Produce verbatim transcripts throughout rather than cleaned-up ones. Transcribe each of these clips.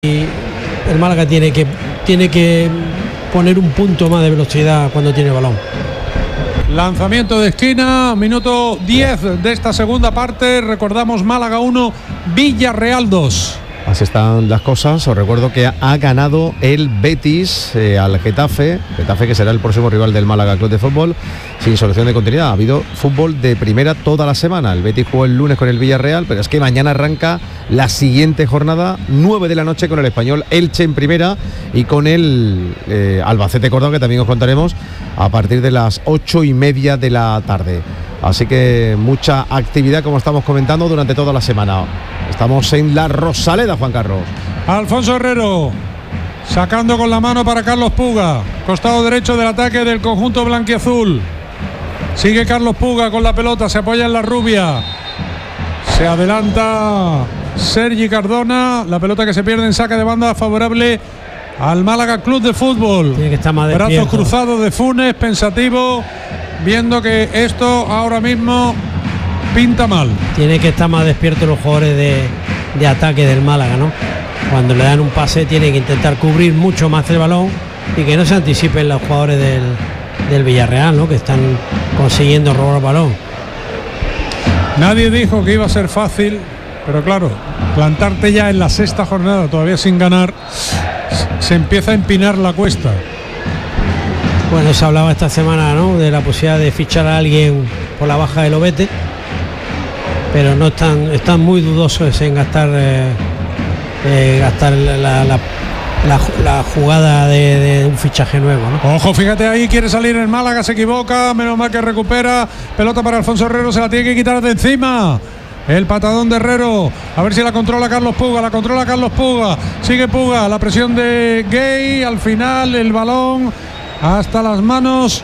el Málaga tiene que, tiene que poner un punto más de velocidad cuando tiene el balón. Lanzamiento de esquina, minuto diez de esta segunda parte. Recordamos Málaga uno, Villarreal dos. Así están las cosas. Os recuerdo que ha ganado el Betis eh, al Getafe, Getafe que será el próximo rival del Málaga Club de Fútbol, sin solución de continuidad. Ha habido fútbol de primera toda la semana. El Betis jugó el lunes con el Villarreal, pero es que mañana arranca la siguiente jornada, nueve de la noche, con el Español Elche en primera y con el eh, Albacete Córdoba, que también os contaremos a partir de las ocho y media de la tarde. Así que mucha actividad, como estamos comentando, durante toda la semana. Estamos en la Rosaleda, Juan Carlos. Alfonso Herrero sacando con la mano para Carlos Puga, costado derecho del ataque del conjunto blanquiazul. Sigue Carlos Puga con la pelota, se apoya en la rubia, se adelanta Sergi Cardona, la pelota que se pierde en saque de banda favorable al Málaga Club de Fútbol. Tiene que estar más Brazos despierto. cruzados de Funes, pensativo, viendo que esto ahora mismo pinta mal. Tiene que estar más despierto los jugadores de, de ataque del Málaga, ¿no? Cuando le dan un pase tiene que intentar cubrir mucho más el balón y que no se anticipen los jugadores del, del Villarreal, ¿no? Que están consiguiendo robar el balón. Nadie dijo que iba a ser fácil, pero claro, plantarte ya en la sexta jornada todavía sin ganar, se empieza a empinar la cuesta. Bueno, se hablaba esta semana, ¿no?, de la posibilidad de fichar a alguien por la baja del Obete, pero no están, están muy dudosos en gastar eh, eh, gastar la, la, la, la jugada de, de un fichaje nuevo, ¿no? Ojo, fíjate ahí, quiere salir el Málaga, se equivoca, menos mal que recupera, pelota para Alfonso Herrero, se la tiene que quitar de encima. El patadón de Herrero, a ver si la controla Carlos Puga, la controla Carlos Puga, sigue Puga, la presión de Gay, al final el balón hasta las manos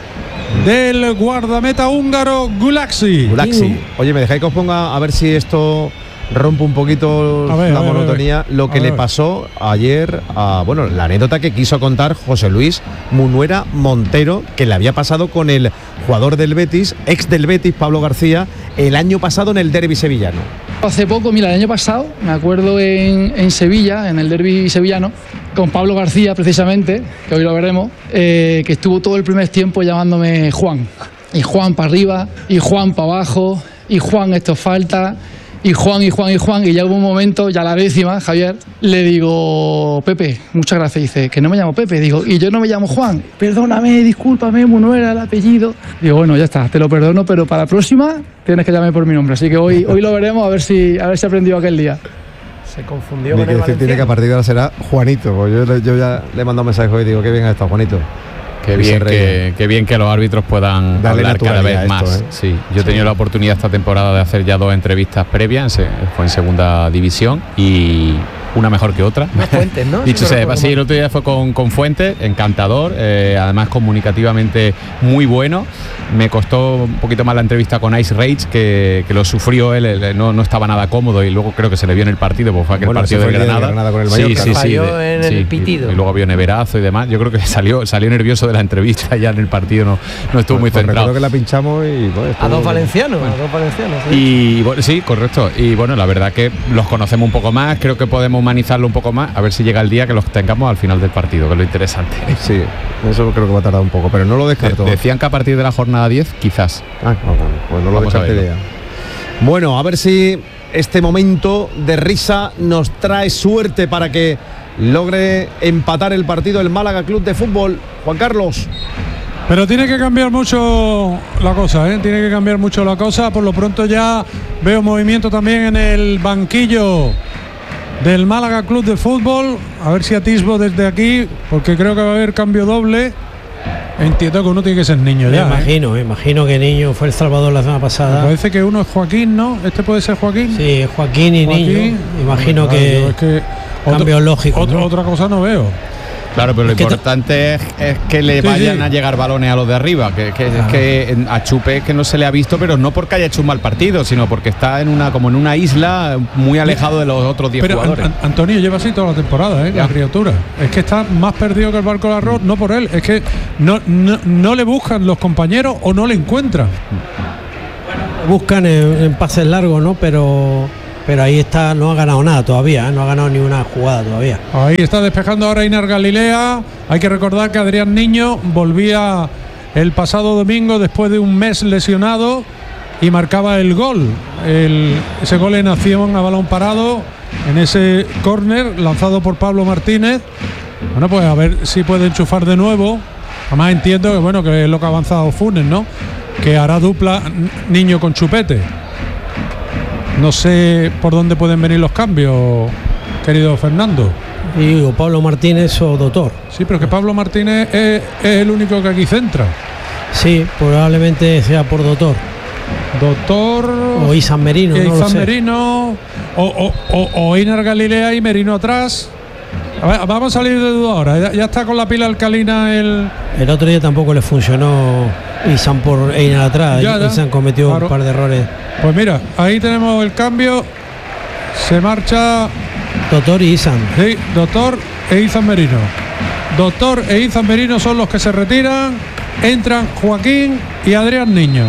del guardameta húngaro Gulaxi. Gulaxi. Oye, me dejáis que os ponga a ver si esto rompe un poquito ver, la ver, monotonía, ver. lo que A le ver. pasó ayer a, bueno, la anécdota que quiso contar José Luis Munuera Montero, que le había pasado con el jugador del Betis, ex del Betis, Pablo García, el año pasado en el derbi sevillano. Hace poco, mira, el año pasado, me acuerdo en, en Sevilla, en el derbi sevillano, con Pablo García precisamente, que hoy lo veremos, eh, que estuvo todo el primer tiempo llamándome Juan. Y Juan para arriba, y Juan para abajo, y Juan esto falta, y Juan, y Juan, y Juan, y ya hubo un momento, ya la décima, Javier, le digo, Pepe, muchas gracias, dice, que no me llamo Pepe, digo, y yo no me llamo Juan, perdóname, discúlpame, Munuera, el apellido. Digo, bueno, ya está, te lo perdono, pero para la próxima tienes que llamarme por mi nombre, así que hoy, hoy lo veremos, a ver si, a ver si aprendió aquel día. Se confundió Ni con que el decir tiene que a Valenciano. partir de ahora será Juanito, pues yo, le- yo ya le he mandado un mensaje hoy y digo, qué bien ha estado Juanito. Qué Y bien se reía. que, qué bien que los árbitros puedan Darle hablar cada naturalidad vez a más. esto, ¿eh? Sí, yo he tenido la oportunidad esta temporada de hacer ya dos entrevistas previas, se- fue en segunda división y una mejor que otra. Fuentes, ¿no? Dicho Sí, sea, de recuerdo paso, sí, mal. el otro día fue con, con Fuentes, encantador, eh, además comunicativamente muy bueno. Me costó un poquito más la entrevista con Ice Rage, que, que lo sufrió él, él no, no estaba nada cómodo y luego creo que se le vio en el partido, pues fue aquel Bueno, partido ese de fue el día de Granada. Granada con el sí, Mallorca, sí, ¿no? sí, Falló de- en el pitido. Y, y luego vio neverazo y demás. Yo creo que salió, salió nervioso de la entrevista, ya en el partido no, no estuvo Pues- muy pues centrado. recuerdo que la pinchamos y bueno, A estuvo- dos valencianos, a dos valencianos. ¿sí? Y bueno, sí, correcto. Y bueno, la verdad que los conocemos un poco más, creo que podemos humanizarlo un poco más, a ver si llega el día que los tengamos al final del partido, que es lo interesante. Sí, eso creo que va a tardar un poco, pero no lo De- descarto. decían que a partir de la jornada diez, quizás. Ah, bueno, pues no lo Vamos a descarté verlo. ya. Bueno, a ver si este momento de risa nos trae suerte para que logre empatar el partido el Málaga Club de Fútbol. Juan Carlos. Pero tiene que cambiar mucho la cosa, ¿eh? Tiene que cambiar mucho la cosa. Por lo pronto ya veo movimiento también en el banquillo del Málaga Club de Fútbol. A ver si atisbo desde aquí, porque creo que va a haber cambio doble. Entiendo que uno tiene que ser niño Me ya. ¿eh? imagino, me imagino que Niño fue El Salvador la semana Me pasada. parece que uno es Joaquín, ¿no? Este puede ser Joaquín. Sí, Joaquín y Joaquín. Niño. Imagino Claro, yo que, es que cambio lógico, otro- ¿no? Otra cosa no veo. Claro, pero lo Es que importante es, es que le Sí, vayan sí. a llegar balones a los de arriba. Que, que- es que en- a Chupe es que no se le ha visto, pero no porque haya hecho un mal partido, sino porque está en una como en una isla muy alejado de los otros diez Pero An- jugadores. An- Antonio lleva así toda la temporada, ¿eh? La Ya. criatura. Es que está más perdido que el barco del arroz, no por él. Es que no, no, no le buscan los compañeros o no le encuentran. buscan en, en pases largos, ¿no? Pero pero ahí está, no ha ganado nada todavía, ¿eh? No ha ganado ni una jugada todavía. Ahí está despejando ahora Einar Galilea. Hay que recordar que Adrián Niño volvía el pasado domingo después de un mes lesionado y marcaba el gol, el, ese gol en acción a balón parado en ese córner lanzado por Pablo Martínez. Bueno, pues a ver si puede enchufar de nuevo. Además entiendo que bueno, que es lo que ha avanzado Funes, ¿no? Que hará dupla Niño con Chupete. No sé por dónde pueden venir los cambios, querido Fernando. Y digo, Pablo Martínez o Doctor. Sí, pero que Pablo Martínez es, es el único que aquí centra. Sí, probablemente sea por Doctor. Doctor o Isan Merino, no Isan lo sé. Merino o, o, o, o Einar Galilea y Merino atrás. A ver, vamos a salir de duda ahora. Ya, ya está con la pila alcalina el. El otro día tampoco le funcionó Isan por Einar atrás. Ya, ya. Isan cometió Claro. un par de errores. Pues mira, ahí tenemos el cambio. Se marcha. Doctor y Isan. Sí, Doctor e Isan Merino. Doctor e Isan Merino son los que se retiran. Entran Joaquín y Adrián Niño.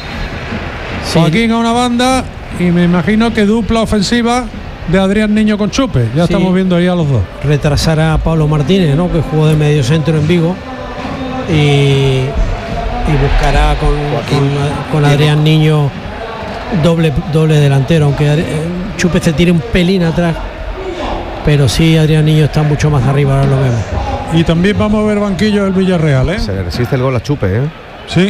Sí. Joaquín a una banda y me imagino que dupla ofensiva de Adrián Niño con Chupe. Ya Sí. estamos viendo ahí a los dos. Retrasar a Pablo Martínez, ¿no? Que jugó de medio centro en Vigo. Y, y buscará con, con, con Adrián Niño doble, doble delantero. Aunque eh, Chupe se tire un pelín atrás. Pero sí, Adrián Niño está mucho más arriba, ahora lo vemos. Y también vamos a ver banquillo del Villarreal, ¿eh? Se le resiste el gol a Chupe, ¿eh? Sí.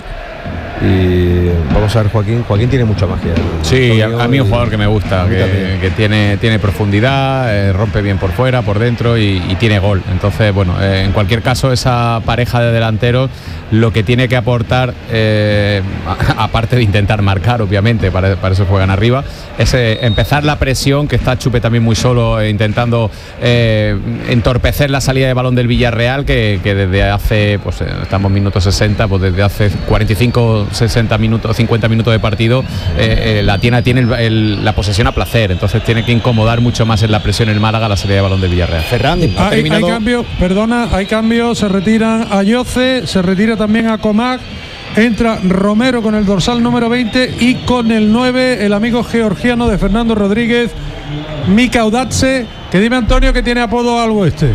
Y vamos a ver Joaquín. Joaquín tiene mucha magia. Sí, a, Antonio, a mí un y- jugador que me gusta, a mí que, también. que tiene, tiene profundidad, eh, rompe bien por fuera, por dentro y, y tiene gol. Entonces, bueno, eh, en cualquier caso, esa pareja de delanteros lo que tiene que aportar, eh, a- aparte de intentar marcar, obviamente, para, para eso juegan arriba, es eh, empezar la presión, que está Chupe también muy solo, eh, intentando eh, entorpecer la salida de balón del Villarreal, que, que desde hace, pues eh, estamos minutos sesenta, pues desde hace cuarenta y cinco, sesenta minutos, cincuenta minutos de partido, eh, eh, la tiene, tiene el- el- la posesión a placer, entonces tiene que incomodar mucho más en la presión el Málaga la salida de balón del Villarreal. Ferran ha Hay, hay terminado. cambio, perdona, hay cambio. Se retiran a Yoce, se retira también a Comac. Entra Romero con el dorsal número veinte y con el nueve el amigo georgiano de Fernando Rodríguez, Mika Audatse, que dime Antonio que tiene apodo algo este.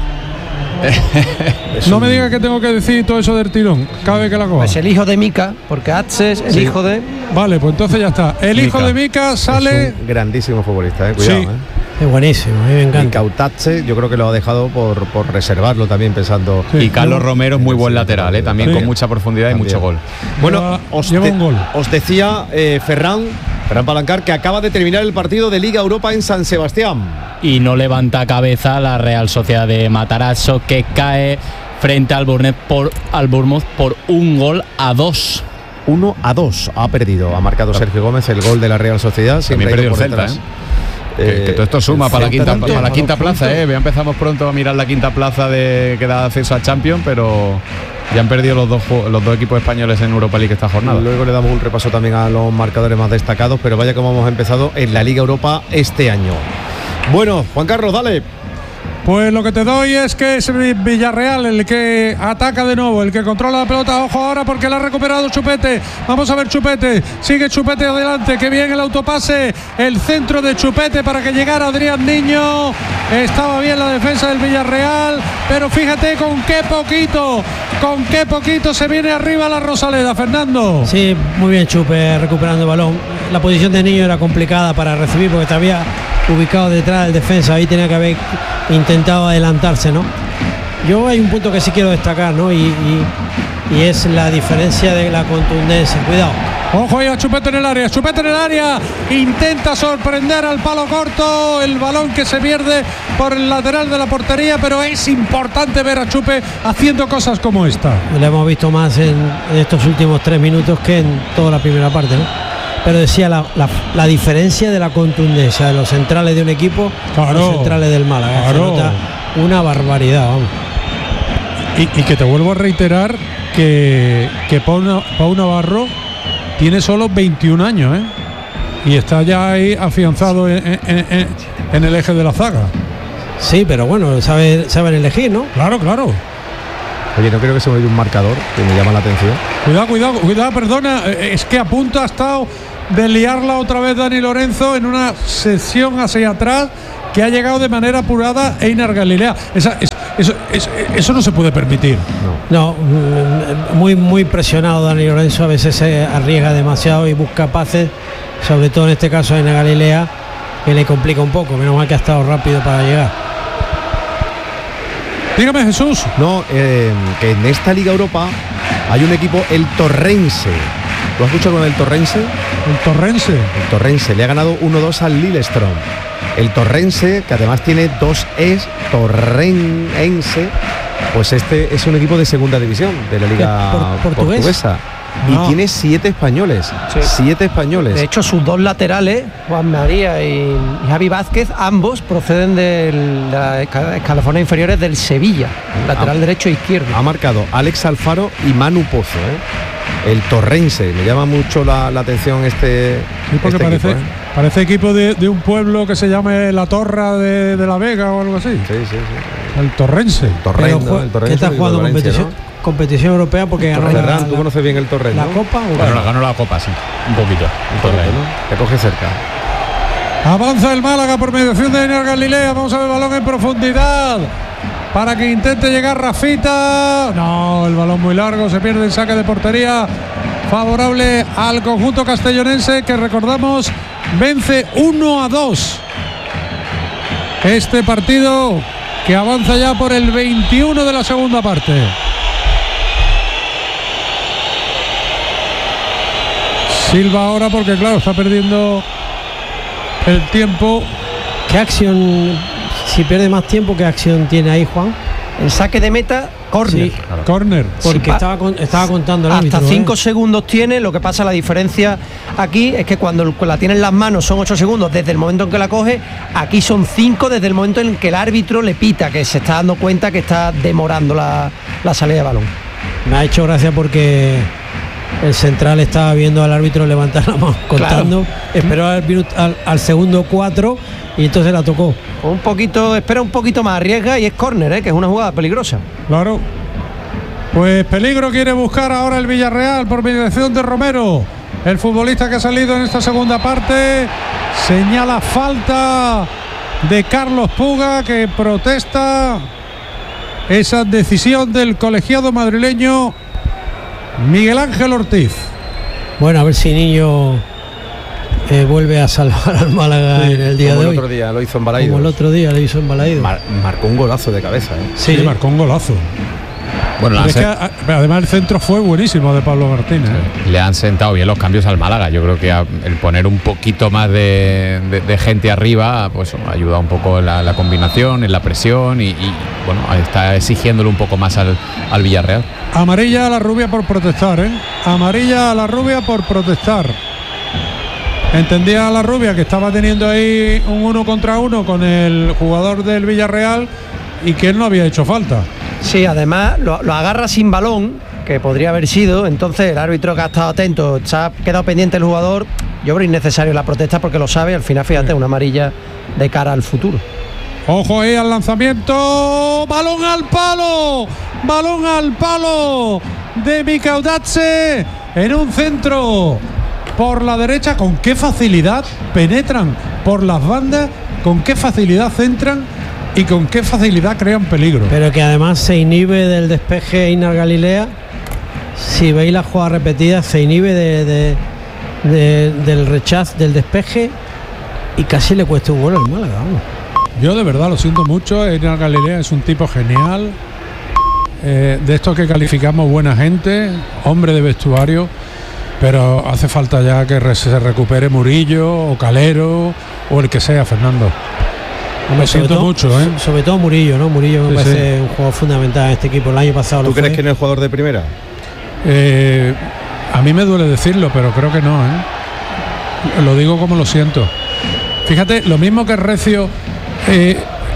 No me digas que tengo que decir todo eso del tirón cada vez que la coja. Pues el hijo de Mika, porque Atses, el Sí. hijo de. Vale, pues entonces ya está. El hijo Mika. de Mika sale. Es un grandísimo futbolista, eh, cuidado. Sí. eh. Es buenísimo, a mí me Y encanta. Cautache, yo creo que lo ha dejado por, por reservarlo también, pensando. Sí. Y Carlos Romero es muy buen Sí, lateral, eh, también sí. con mucha profundidad y También. mucho gol. Bueno, Lleva- os, lleva de- un gol. os decía eh, Ferran, Ferran Palancar, que acaba de terminar el partido de Liga Europa en San Sebastián. Y no levanta cabeza la Real Sociedad de Matarazzo, que cae frente al Bournemouth por, al Bournemouth por un gol a dos. uno a dos ha perdido. Ha marcado Sergio Gómez el gol de la Real Sociedad. También siempre ha ido perdió el por Celta, detrás. Que, que todo esto suma el para la Celta quinta, también, para la a quinta dos plaza, puntos. eh. Ya empezamos pronto a mirar la quinta plaza de que da acceso a Champions, pero ya han perdido los dos ju- los dos equipos españoles en Europa League esta jornada. Luego le damos un repaso también a los marcadores más destacados, pero vaya como hemos empezado en la Liga Europa este año. Bueno, Juan Carlos, dale. Pues lo que te doy es que es Villarreal el que ataca de nuevo, el que controla la pelota. Ojo ahora porque la ha recuperado Chupete. Vamos a ver Chupete. Sigue Chupete adelante. Qué bien el autopase. El centro de Chupete para que llegara Adrián Niño. Estaba bien la defensa del Villarreal. Pero fíjate con qué poquito, con qué poquito se viene arriba la Rosaleda, Fernando. Sí, muy bien Chupe recuperando el balón. La posición de Niño era complicada para recibir porque estaba ubicado detrás del defensa. Ahí tenía que haber intentado adelantarse, ¿no? Yo hay un punto que sí quiero destacar, ¿no? Y, y, y es la diferencia de la contundencia. Cuidado. Ojo ahí a Chupete en el área, Chupete en el área, intenta sorprender al palo corto, el balón que se pierde por el lateral de la portería, pero es importante ver a Chupe haciendo cosas como esta. Lo hemos visto más en, en estos últimos tres minutos que en toda la primera parte, ¿no? Pero decía la, la, la diferencia de la contundencia de los centrales de un equipo Claro, a los centrales del Málaga. Se claro. nota una barbaridad, vamos. Y, y que te vuelvo a reiterar que, que Pau, Na- Pau Navarro tiene solo veintiún años, ¿eh? Y está ya ahí afianzado en, en- en- en el eje de la zaga. Sí, pero bueno, saben, saben elegir, ¿no? Claro, claro. Oye, no creo que se me oído un marcador que me llama la atención. Cuidado, cuidado, cuidado, perdona, eh, es que a punto ha estado de liarla otra vez Dani Lorenzo en una sección hacia atrás que ha llegado de manera apurada Einar Galilea. Esa, eso, eso, eso, eso no se puede permitir. No, no, muy muy presionado Dani Lorenzo, a veces se arriesga demasiado y busca pases, sobre todo en este caso Einar Galilea, que le complica un poco. Menos mal que ha estado rápido para llegar. Dígame, Jesús. No, eh, que en esta Liga Europa hay un equipo, el Torrense. ¿Lo has escuchado con el Torrense? El Torrense. El Torrense le ha ganado uno dos al Lillestrøm. El Torrense, que además tiene dos es, Torrense, pues este es un equipo de segunda división de la Liga ¿Por, portugués? portuguesa. No. Y tiene siete españoles. Sí. Siete españoles. De hecho, sus dos laterales, Juan María y Javi Vázquez, ambos proceden de las escalafones inferiores del Sevilla, lateral Ah. derecho e izquierdo. Ha marcado Alex Alfaro y Manu Pozo, ¿eh? El Torrense, me llama mucho la, la atención este, Sí, porque este parece, equipo, ¿eh? parece equipo de, de un pueblo que se llame La Torra de, de la Vega o algo así. Sí, sí, sí. El Torrense. Torrendo, Pero, el Torrense. ¿qué está digo, jugando de Valencia, competición, competición europea? Porque ganó la, Ferran, tú la- conoces bien el Torrendo. la Copa. ¿o Bueno, qué? la ganó la Copa, sí, un poquito. Un poquito, ¿no? Te coge cerca. Avanza el Málaga por mediación de Einar Galilea. Vamos a ver el balón en profundidad para que intente llegar Rafita. No, el balón muy largo, se pierde el saque de portería favorable al conjunto castellonense, que recordamos vence uno a dos este partido, que avanza ya por el veintiuno de la segunda parte. Silva ahora porque claro, está perdiendo el tiempo. ¿Qué acción, si pierde más tiempo, qué acción tiene ahí, Juan? El saque de meta, córner. Sí, Corner. porque Sí, pa- estaba, con- estaba contando el Hasta árbitro, cinco ¿eh? segundos tiene. Lo que pasa, la diferencia aquí es que cuando el- la tiene en las manos son ocho segundos desde el momento en que la coge. Aquí son cinco desde el momento en que el árbitro le pita, que se está dando cuenta que está demorando la, la salida de balón. Me ha hecho gracia porque el central estaba viendo al árbitro levantar la mano contando, esperó al, minuto- al, al segundo cuatro y entonces la tocó. Un poquito, espera un poquito más, arriesga y es córner, ¿eh? Que es una jugada peligrosa. Claro. Pues peligro quiere buscar ahora el Villarreal por mediación de Romero. El futbolista que ha salido en esta segunda parte señala falta de Carlos Puga, que protesta esa decisión del colegiado madrileño Miguel Ángel Ortiz. Bueno, a ver si Niño eh, vuelve a salvar al Málaga en el día Como de el hoy. otro día lo hizo en Como Balaidos. el otro día le hizo en Balaidos. Mar- marcó un golazo de cabeza, ¿eh? Sí, Sí, marcó un golazo. Bueno, le han, Es que, se- a- además el centro fue buenísimo de Pablo Martínez. le han sentado bien los cambios al Málaga. Yo creo que a- el poner un poquito más de, de- de gente arriba, pues ayuda un poco en la, la combinación, en la presión y, y, bueno, está exigiéndole un poco más al, al Villarreal. Amarilla a la rubia por protestar, ¿eh? Amarilla a la rubia por protestar. Entendía a la rubia que estaba teniendo ahí un uno contra uno con el jugador del Villarreal y que él no había hecho falta. Sí, además lo, lo agarra sin balón, que podría haber sido. Entonces el árbitro, que ha estado atento, se ha quedado pendiente el jugador. Yo creo innecesario la protesta porque lo sabe. Al final, fíjate, una amarilla de cara al futuro. Ojo ahí al lanzamiento. Balón al palo. Balón al palo de Mikaudatse en un centro por la derecha. Con qué facilidad penetran por las bandas, con qué facilidad centran y con qué facilidad crean peligro. pero que además se inhibe del despeje Einar Galilea. Si veis la jugada repetida, se inhibe de, de- de- del rechazo, del despeje, y casi le cuesta un gol al Málaga. Vamos. Yo de verdad lo siento mucho. Einar Galilea es un tipo genial, eh, de estos que calificamos buena gente, hombre de vestuario, pero hace falta ya que re- se recupere Murillo o Calero o el que sea, Fernando. Hombre, Lo siento sobre todo- mucho, ¿eh? Sobre todo Murillo, ¿no? Murillo me Sí, parece sí. un jugador fundamental en este equipo. El año pasado ¿Tú lo crees fue. que no es jugador de primera? Eh, a mí me duele decirlo, pero creo que no, ¿eh? Lo digo como lo siento. Fíjate, lo mismo que Recio eh,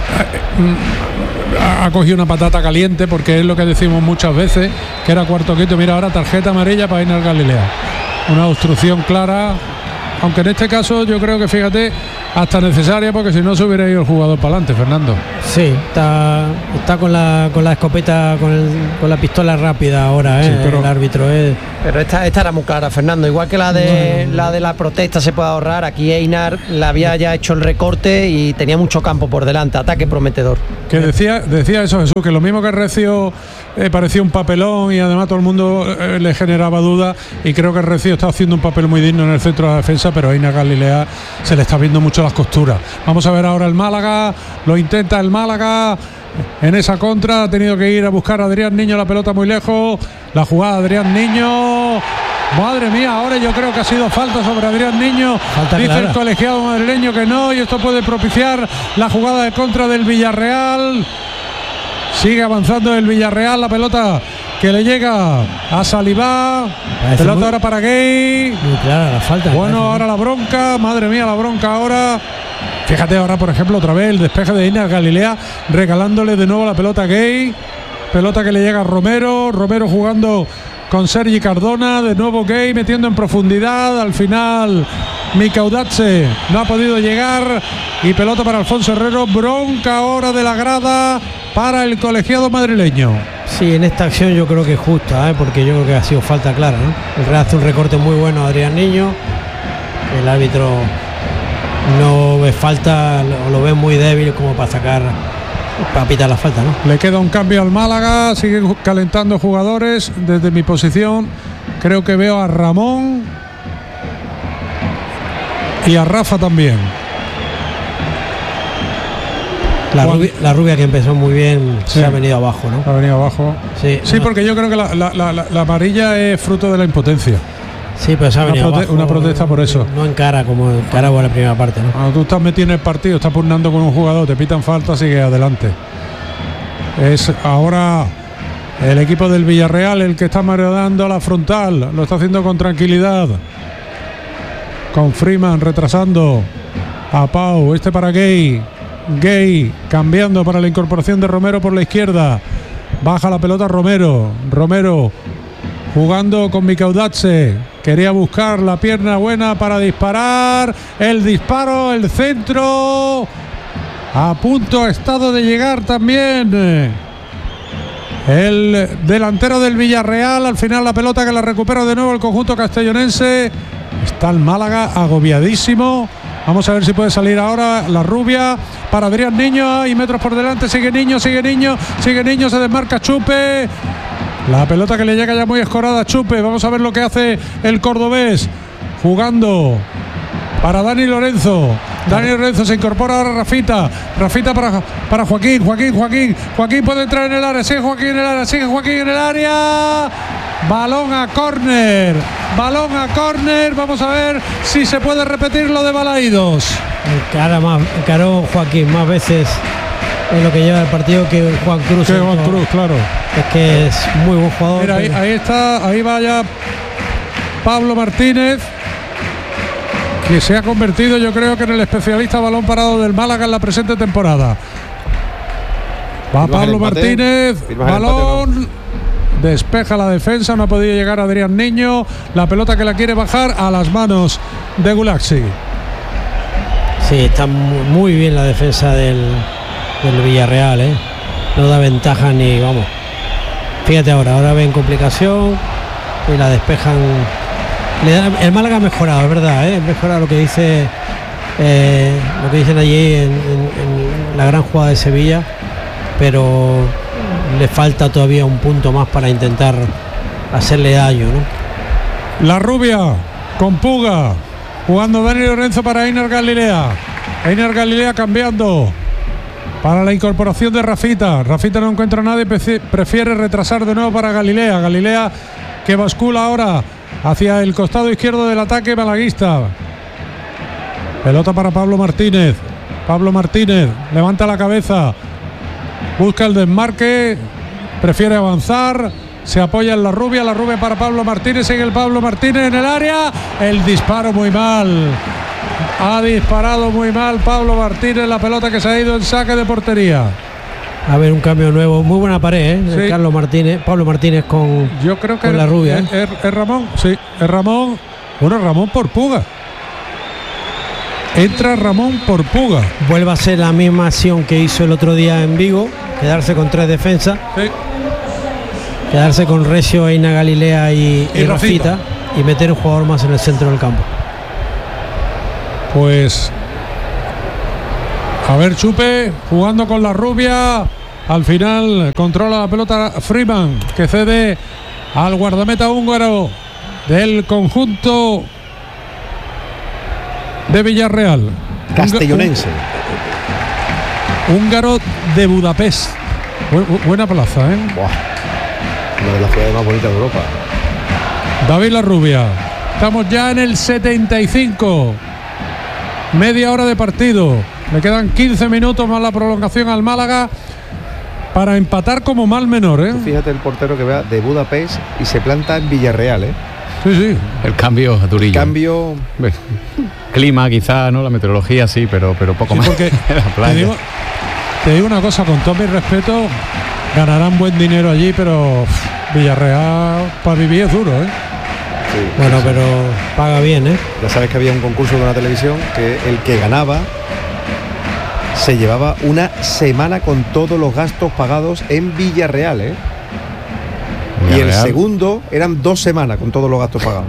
ha, ha cogido una patata caliente, porque es lo que decimos muchas veces, que era cuarto quinto. Mira, ahora tarjeta amarilla para Einar Galilea. Una obstrucción clara, aunque en este caso yo creo que, fíjate, hasta necesaria, porque si no se hubiera ido el jugador para adelante, Fernando. Sí, está, está con la con la escopeta, con, el, con la pistola rápida ahora, ¿eh? Sí, pero, el árbitro. ¿eh? Pero esta, esta era muy clara, Fernando. Igual que la de no, la de la protesta se puede ahorrar, aquí Einar la había ya hecho el recorte y tenía mucho campo por delante, ataque prometedor. Que decía, decía eso Jesús, que lo mismo que Recio eh, parecía un papelón y además todo el mundo eh, le generaba dudas, y creo que Recio está haciendo un papel muy digno en el centro de la defensa, pero a Einar Galilea se le está viendo mucho las costuras. Vamos a ver ahora el Málaga, lo intenta el Málaga en esa contra, ha tenido que ir a buscar a Adrián Niño la pelota muy lejos, la jugada de Adrián Niño, madre mía, ahora yo creo que ha sido falta sobre Adrián Niño, falta dice clara. El colegiado madrileño que no, y esto puede propiciar la jugada de contra del Villarreal. Sigue avanzando el Villarreal, la pelota que le llega a Salivá, pelota muy, ahora para Gay, muy clara la falta. Bueno, ahora la bronca, madre mía, la bronca ahora. Fíjate ahora, por ejemplo, otra vez el despeje de Einar Galilea, regalándole de nuevo la pelota a Gay, pelota que le llega a Romero, Romero jugando con Sergi Cardona, de nuevo Gay metiendo en profundidad, al final Micaudatse no ha podido llegar y pelota para Alfonso Herrero, bronca ahora de la grada para el colegiado madrileño. Sí, en esta acción yo creo que es justa, ¿eh? Porque yo creo que ha sido falta clara, ¿no? El Real hace un recorte muy bueno a Adrián Niño, el árbitro no ve falta, lo, lo ve muy débil como para sacar, para pitar la falta, ¿no? Le queda un cambio al Málaga, siguen calentando jugadores. Desde mi posición creo que veo a Ramón y a Rafa también. La rubia, la rubia que empezó muy bien, sí, se ha venido abajo, ¿no? Ha venido abajo. Sí, sí, porque yo creo que la, la, la, la amarilla es fruto de la impotencia. Sí, pero se ha venido una, prote abajo, una protesta por eso. No encara como encaraba la primera parte, ¿no? Cuando tú estás metido en el partido, estás pugnando con un jugador, te pitan falta, sigue adelante. Es ahora el equipo del Villarreal el que está mareando la frontal, lo está haciendo con tranquilidad. Con Freeman retrasando a Pau, este para Gay. Gay cambiando para la incorporación de Romero por la izquierda. Baja la pelota Romero. Romero jugando con Micaudatse. Quería buscar la pierna buena para disparar. El disparo, el centro. A punto ha estado de llegar también el delantero del Villarreal. Al final la pelota que la recupera de nuevo el conjunto castellonense. Está el Málaga agobiadísimo. Vamos a ver si puede salir ahora la rubia para Adrián Niño. Y metros por delante, sigue Niño, sigue Niño, sigue Niño, se desmarca Chupe. La pelota que le llega ya muy escorada a Chupe. Vamos a ver lo que hace el cordobés. Jugando para Dani Lorenzo. Dani Lorenzo se incorpora ahora Rafita. Rafita para, para Joaquín, Joaquín, Joaquín. Joaquín puede entrar en el área. Sigue Joaquín en el área, sigue Joaquín en el área. Balón a córner. Balón a córner. Vamos a ver si se puede repetir lo de Balaídos. Encara más, encaró Joaquín más veces en lo que lleva el partido que Juan Cruz. Que Juan Cruz, claro. Es que es muy buen jugador. Mira, ahí, ahí está, ahí va ya Pablo Martínez, que se ha convertido, yo creo que en el especialista balón parado del Málaga en la presente temporada. Va Pablo Martínez, balón, despeja la defensa, no ha podido llegar Adrián Niño, la pelota que la quiere bajar a las manos de Gulaxi. Sí, está muy bien la defensa del, del Villarreal, ¿eh? No da ventaja ni, vamos. Fíjate ahora, ahora ven complicación y la despejan. Le da, el Málaga ha mejorado, es verdad, ¿eh? Mejora lo que dice eh, lo que dicen allí en, en, en la gran jugada de Sevilla, pero le falta todavía un punto más para intentar hacerle daño, ¿no? La rubia con Puga, jugando Dani Lorenzo para Einar Galilea. Einar Galilea cambiando para la incorporación de Rafita. Rafita no encuentra a nadie, prefiere retrasar de nuevo para Galilea. Galilea que bascula ahora hacia el costado izquierdo del ataque malaguista. Pelota para Pablo Martínez. Pablo Martínez levanta la cabeza, busca el desmarque, prefiere avanzar, se apoya en la rubia, la rubia para Pablo Martínez, sigue el Pablo Martínez en el área, el disparo muy mal. Ha disparado muy mal Pablo Martínez, la pelota que se ha ido en saque de portería. A ver, un cambio nuevo, muy buena pared, ¿eh? Sí. Carlos Martínez, Pablo Martínez con, yo creo que con la rubia. ¿eh? Es, es Ramón, sí, es Ramón. Bueno, Ramón por Puga. Entra Ramón por Puga. Vuelve a ser la misma acción que hizo el otro día en Vigo, quedarse con tres defensas, Sí. quedarse con Recio, Eina Galilea y, Y y Rafita, Rafita. y meter un jugador más en el centro del campo. Pues a ver, Chupe jugando con la rubia. Al final controla la pelota Freeman, que cede al guardameta húngaro del conjunto de Villarreal. Castellonense. Húngaro de Budapest. Bu- bu- buena plaza, ¿eh? Buah, una de las ciudades más bonitas de Europa. David Larrubia. Estamos ya en el setenta y cinco. Media hora de partido. Le quedan quince minutos más la prolongación al Málaga para empatar como mal menor, ¿eh? Fíjate el portero que vea de Budapest y se planta en Villarreal, ¿eh? Sí, sí. El cambio durillo. Cambio. Clima quizá, ¿no? La meteorología sí, pero, pero poco Sí, más. porque La te playa. digo, te digo una cosa, con todo mi respeto, ganarán buen dinero allí, pero uf, Villarreal para vivir es duro, ¿eh? Sí, Bueno, sí. pero paga bien, ¿eh? Ya sabes que había un concurso de una televisión que el que ganaba se llevaba una semana con todos los gastos pagados en Villarreal, ¿eh? Y el Villarreal. segundo eran dos semanas con todos los gastos pagados.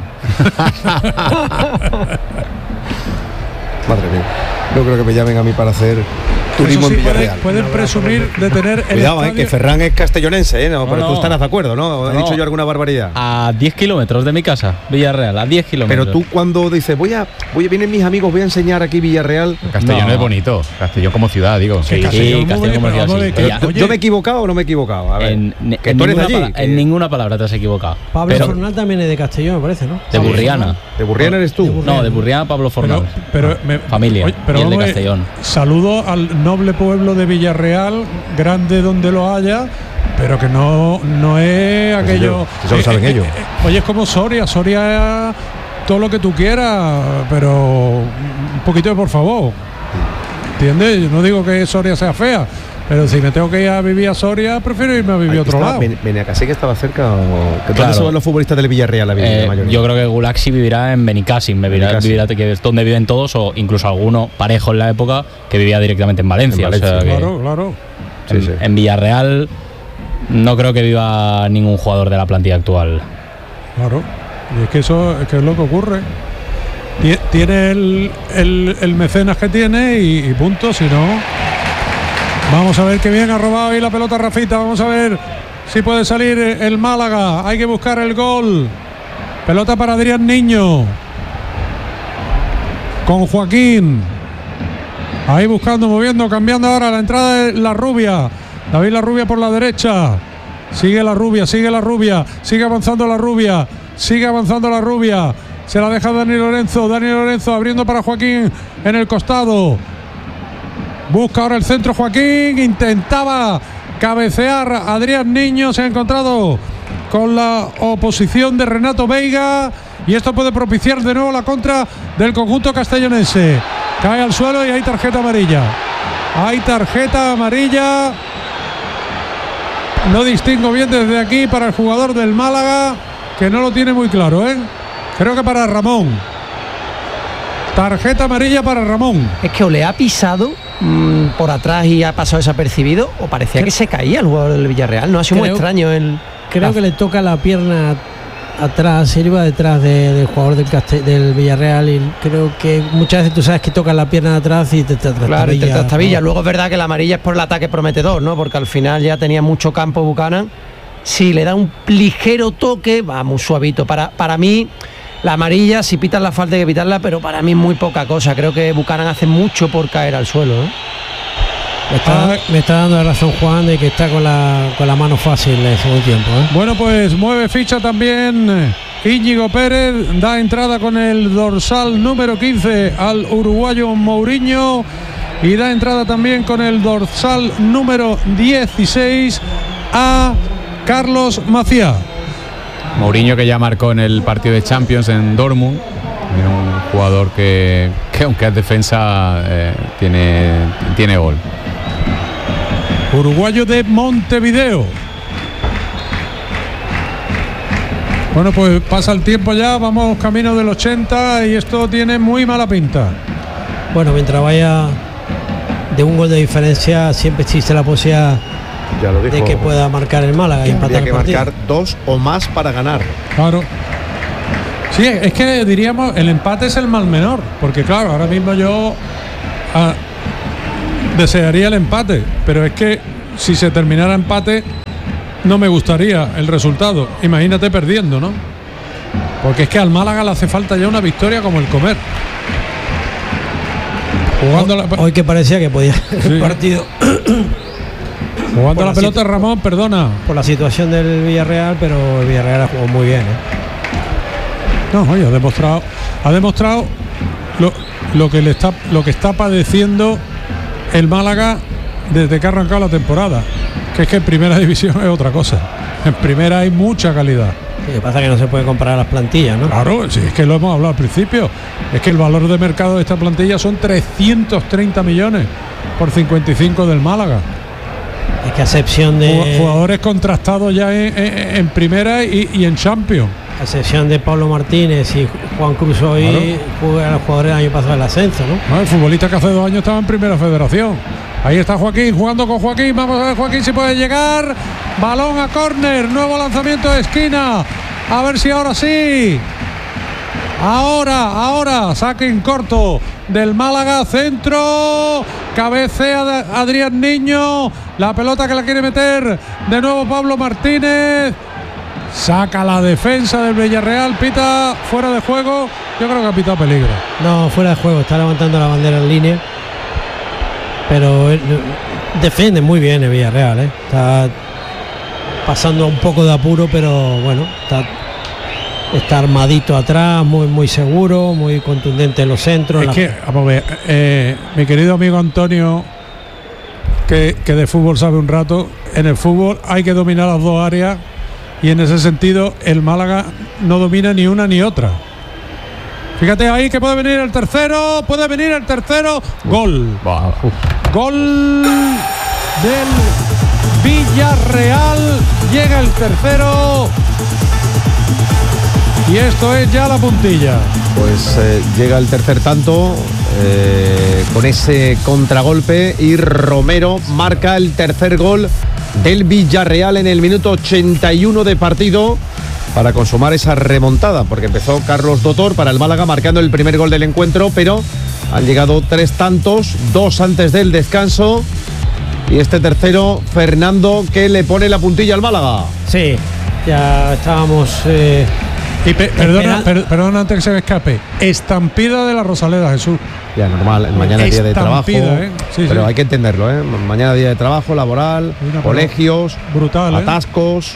Madre mía. No creo que me llamen a mí para hacer turismo Eso sí, en pueden, Villarreal. pueden presumir de tener el Cuidado, eh, estadio- que Ferran es castellonense, ¿eh? No, No, pero tú no. estarás de acuerdo, ¿no? ¿He No. dicho yo alguna barbaridad? A diez kilómetros de mi casa, Villarreal, a diez kilómetros. Pero tú cuando dices, voy a, voy a, vienen mis amigos, voy a enseñar aquí Villarreal. Castellón No. es bonito. Castellón como ciudad, digo. Sí, Sí, Castellón, muy Castellón como bonito, ciudad, vamos a sí. ver, que- Ya, ¿Yo- oye, ¿Yo me he equivocado o no me he equivocado? A ver, en, que en tú eres de ninguna allí. pala- que- en ninguna palabra te has equivocado. Pablo Pero Fornal también es de Castellón, me parece, ¿no? de Burriana. ¿De Burriana eres tú? No, de Burriana Pablo Pero, Fornal. pero me- Familia, pero y el de vamos a ver, Castellón. saludo al noble pueblo de Villarreal, grande donde lo haya, pero que no, no es aquello. si eso lo saben ellos. Oye, es como Soria, Soria es todo lo que tú quieras, pero un poquito de por favor. ¿Entiendes? Yo no digo que Soria sea fea, pero si me tengo que ir a vivir a Soria, prefiero irme a vivir a otro Estaba- lado. Ben- Benicassim, que estaba cerca. O, que Claro. ¿Dónde se van los futbolistas del Villarreal? La, Eh, la mayoría? yo creo que Gulaxi vivirá en Benicassim, vivirá, Benicassim. vivirá que es donde viven todos, o incluso alguno parejo en la época que vivía directamente en Valencia. En Valencia, o sea que Claro, claro. Sí, en, sí. en Villarreal no creo que viva ningún jugador de la plantilla actual. Claro, y es que eso es, que es lo que ocurre. Tie- Tiene el, el- el mecenas que tiene y, y punto, si no. Vamos a ver qué bien ha robado ahí la pelota Rafita. Vamos a ver si puede salir el Málaga. Hay que buscar el gol. Pelota para Adrián Niño. Con Joaquín. Ahí buscando, moviendo, cambiando ahora la entrada de la rubia. David la rubia por la derecha. Sigue la rubia, sigue la rubia, sigue avanzando la rubia, sigue avanzando la rubia. Se la deja Dani Lorenzo, Dani Lorenzo abriendo para Joaquín en el costado. Busca ahora el centro Joaquín, intentaba cabecear Adrián Niño, se ha encontrado con la oposición de Renato Veiga y esto puede propiciar de nuevo la contra del conjunto castellonense. Cae al suelo y hay tarjeta amarilla. Hay tarjeta amarilla. No distingo bien desde aquí para el jugador del Málaga, que no lo tiene muy claro, ¿eh? Creo que para Ramón. Tarjeta amarilla para Ramón. Es que o le ha pisado mmm, por atrás y ha pasado desapercibido, o parecía que se caía el jugador del Villarreal. No ha sido muy Creo- extraño el. Creo que le toca la pierna atrás, él iba detrás de- del jugador del, Caste- del Villarreal y creo que muchas veces tú sabes que tocas la pierna de atrás y te, te Claro, y te trastabilla, trastabilla. ¿no? Luego es verdad que la amarilla es por el ataque prometedor, ¿no? Porque al final ya tenía mucho campo Buchanan. Si le da un ligero toque, va muy suavito. Para, para mí, la amarilla, si pitan la falta hay que pitarla, pero para mí es muy poca cosa. Creo que Buchanan hace mucho por caer al suelo, ¿eh? Me está, Ah. me está dando la razón Juan de que está con la, con la mano fácil en el segundo tiempo, ¿eh? Bueno, pues mueve ficha también Íñigo Pérez, da entrada con el dorsal número quince al uruguayo Mourinho y da entrada también con el dorsal número dieciséis a Carlos Macía. Mourinho, que ya marcó en el partido de Champions en Dortmund. Era un jugador que, que aunque es defensa, eh, tiene, tiene gol. Uruguayo de Montevideo. Bueno, pues pasa el tiempo ya, vamos camino del ochenta y esto tiene muy mala pinta. Bueno, mientras vaya de un gol de diferencia, siempre existe la posibilidad Ya lo dijo, de que pueda marcar el Málaga y empatar habría que el partido. marcar dos o más para ganar. Claro. Sí, es que diríamos el empate es el mal menor, porque claro, ahora mismo yo ah, desearía el empate, pero es que si se terminara empate no me gustaría el resultado. Imagínate perdiendo, ¿no? Porque es que al Málaga le hace falta ya una victoria como el comer. Jugando la, Hoy que parecía que podía Sí. el partido jugando por la la pelota, situ- Ramón, perdona. por la situación del Villarreal, pero el Villarreal ha jugado muy bien, ¿eh? No, oye, ha demostrado, ha demostrado lo, lo que le está, lo que está padeciendo el Málaga desde que ha arrancado la temporada. Que es que en primera división es otra cosa. En primera hay mucha calidad. Lo que pasa es que no se puede comparar las plantillas, ¿no? Claro, sí, es que lo hemos hablado al principio. Es que el valor de mercado de esta plantilla son trescientos treinta millones por cincuenta y cinco del Málaga. Es que a excepción de Jugadores contrastados ya en, en- en primera y, y en Champions. a excepción de Pablo Martínez y Juan Cruz hoy, juegan los jugadores del año pasado del ascenso, ¿no? No, el futbolista que hace dos años estaba en primera federación. Ahí está Joaquín jugando con Joaquín. Vamos a ver Joaquín si puede llegar. Balón a córner. Nuevo lanzamiento de esquina. A ver si ahora sí. Ahora, ahora. Saque en corto del Málaga. Centro. Cabecea de Adrián Niño. La pelota que la quiere meter de nuevo Pablo Martínez. Saca la defensa del Villarreal. Pita fuera de juego. Yo creo que ha pitado peligro. No, fuera de juego, está levantando la bandera en línea. Pero él, defiende muy bien el Villarreal, ¿eh? Está pasando un poco de apuro, pero bueno, está, está armadito atrás, muy, muy seguro, muy contundente en los centros. Es la- que, vamos a ver, eh, mi querido amigo Antonio, que, que de fútbol sabe un rato, en el fútbol hay que dominar las dos áreas y en ese sentido el Málaga no domina ni una ni otra. Fíjate ahí que puede venir el tercero, puede venir el tercero, gol. Buah, uf. Gol del Villarreal, llega el tercero y esto es ya la puntilla. Pues eh, llega el tercer tanto eh, con ese contragolpe y Romero marca el tercer gol del Villarreal en el minuto ochenta y uno de partido para consumar esa remontada, porque empezó Carlos Dotor para el Málaga marcando el primer gol del encuentro, pero han llegado tres tantos, dos antes del descanso y este tercero Fernando, que le pone la puntilla al Málaga. Sí, ya estábamos... eh, Y pe- perdona, Espera- per- perdona antes que se me escape. Estampida de la Rosaleda, Jesús. Ya, normal, mañana es día de trabajo, Estampida, ¿eh? Sí, pero sí. hay que entenderlo, ¿eh? Mañana día de trabajo, laboral, Una colegios, brutal, ¿eh? atascos,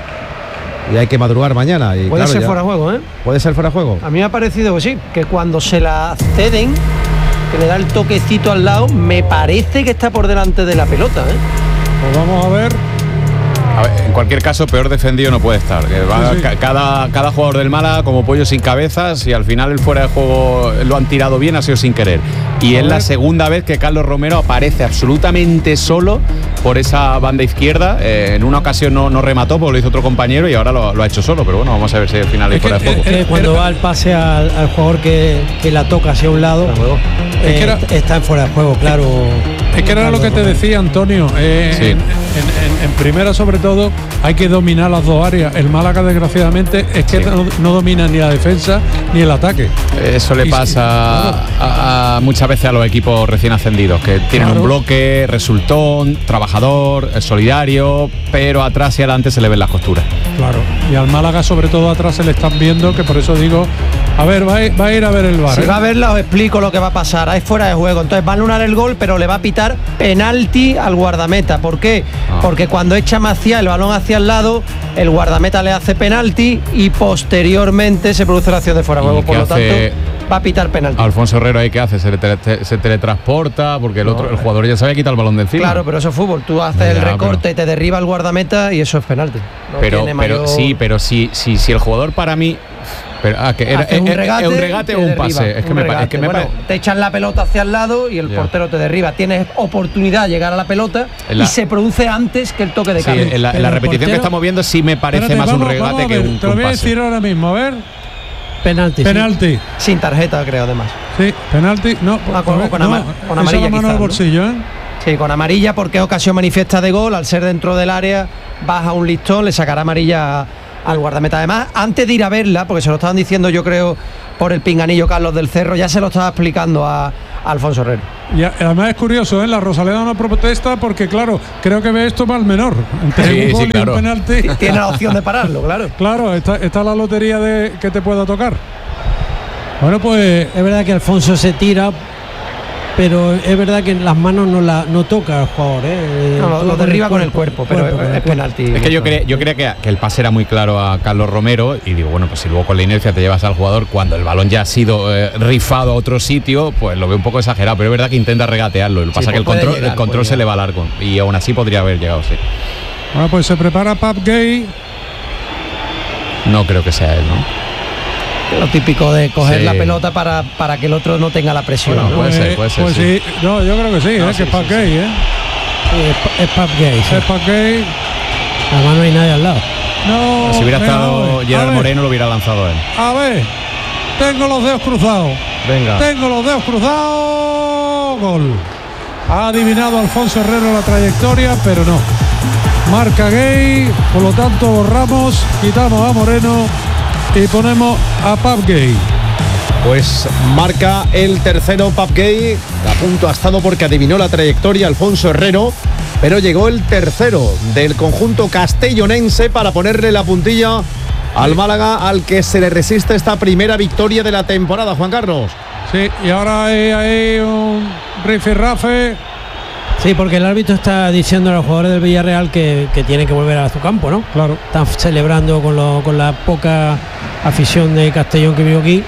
y hay que madrugar mañana. Y Puede claro, ser ya- fuera de juego, ¿eh? Puede ser fuera de juego. A mí me ha parecido que sí, que cuando se la ceden, que le da el toquecito al lado, me parece que está por delante de la pelota, ¿eh? Pues vamos a ver. A ver, en cualquier caso, peor defendido no puede estar. Que va Sí, sí. ca- Cada, cada jugador del Málaga como pollo sin cabezas y al final el fuera de juego lo han tirado bien, ha sido sin querer. Y A es la ver. segunda vez que Carlos Romero aparece absolutamente solo por esa banda izquierda. Eh, en una ocasión no, no remató porque lo hizo otro compañero y ahora lo, lo ha hecho solo. Pero bueno, vamos a ver si al final hay Es que, fuera de juego. eh, que cuando va el pase al, al jugador que, que la toca hacia un lado, Es eh, que era- está en fuera de juego, claro. Es que era lo que te decía Antonio. eh, Sí. en, en- en- en primera, sobre todo, hay que dominar las dos áreas. El Málaga, desgraciadamente, es que Sí. no, no domina ni la defensa ni el ataque. Eso le Y sí, pasa claro. a, a- muchas veces a los equipos recién ascendidos, que tienen Claro. un bloque, resultón, trabajador, eh, solidario, pero atrás y adelante se le ven las costuras. Claro. Y al Málaga, sobre todo atrás, se le están viendo, que por eso digo, a ver, va a ir, va a, ir a ver el bar. Si ¿eh? va a verla, os explico lo que va a pasar. Hay fuera de juego. Entonces va a anular el gol, pero le va a pitar penalti al guardameta. ¿Por qué? Ah. Porque cuando echa Maciá el balón hacia el lado, el guardameta le hace penalti y posteriormente se produce la acción de fuera de ¿Y juego. Por qué lo hace tanto, va a pitar penalti. Alfonso Herrero ahí qué hace, se, le tele- se teletransporta porque el otro, el jugador ya se había quitado el balón de encima. Claro, pero eso es fútbol. Tú haces Ya, el pero- recorte, te derriba el guardameta y eso es penalti. No pero, tiene pero mayor- sí, pero si, si, si el jugador para mí. Pero, ah, que era, Haces un es- es- regate, es un regate te o un derriba, pase. Es que un me, pa- es regate. que me Bueno, pa- te echan la pelota hacia el lado y el Ya. portero te derriba. Tienes oportunidad de llegar a la pelota En la- y se produce antes que el toque de sí, cambio. en la, en la Pero el repetición que portero- estamos viendo sí me parece Espérate, más vamos- un regate vamos a que ver, un, Te que lo un voy a pase. decir ahora mismo, a ver. penalti. Penalti. Sin tarjeta, creo, además. Sí, penalti. No, Ah, con- a ver, con no, ama- con esa amarilla la mano quizás, al ¿no? bolsillo, ¿eh? Sí, con amarilla porque es ocasión manifiesta de gol. Al ser dentro del área, baja un listón, le sacará amarilla al guardameta. Además, antes de ir a verla, porque se lo estaban diciendo, yo creo, por el pinganillo Carlos del Cerro, ya se lo estaba explicando a, a Alfonso Herrero. Y a- además es curioso, ¿eh? La Rosaleda no protesta porque, claro, creo que ve esto mal menor. Entre Sí, un gol sí, y claro. un penalti. Tiene la opción de pararlo, claro. Claro, está, está la lotería de que te pueda tocar. Bueno, pues Es verdad que Alfonso se tira, pero es verdad que en las manos no la no toca al jugador, ¿eh? No, lo, Toca lo derriba con el cuerpo, pero cuerpo, con el es cuerpo. penalti. Es que yo, cre- yo creía que, que el pase era muy claro a Carlos Romero y digo, bueno, pues si luego con la inercia te llevas al jugador cuando el balón ya ha sido eh, rifado a otro sitio, pues lo veo un poco exagerado, pero es verdad que intenta regatearlo. Lo que pasa es que el pues puede control, llegar, el control puede se le va largo y aún así podría haber llegado, sí. bueno, pues se prepara Pap Gay. No creo que sea él, ¿no? Lo típico de coger Sí. la pelota para, para que el otro no tenga la presión. Bueno, ¿no? puede ser, Eh, puede ser, Pues sí. sí. No, yo creo que sí, No, ¿eh? sí, que es Pap sí, Gay, ¿eh? Sí, es, es Pap Gay, sí. Es Pap Gay. Además no hay nadie al lado. No, Si hubiera venga, estado a ver, Gerard a ver, Moreno lo hubiera lanzado él. A ver, tengo los dedos cruzados. Venga. Tengo los dedos cruzados. Gol. Ha adivinado Alfonso Herrero la trayectoria, pero no. Marca Gay, por lo tanto borramos, quitamos a Moreno y ponemos a Pap Gay. Pues marca el tercero Pap Gay. A punto ha estado porque adivinó la trayectoria Alfonso Herrero, pero llegó el tercero del conjunto castellonense para ponerle la puntilla al Málaga, al que se le resiste esta primera victoria de la temporada, Juan Carlos. Sí, y ahora hay, hay un rifirrafe. Sí, porque el árbitro está diciendo a los jugadores del Villarreal que, que tienen que volver a su campo, ¿no? Claro. Están celebrando con, lo- con la poca afición de Castellón que vivo aquí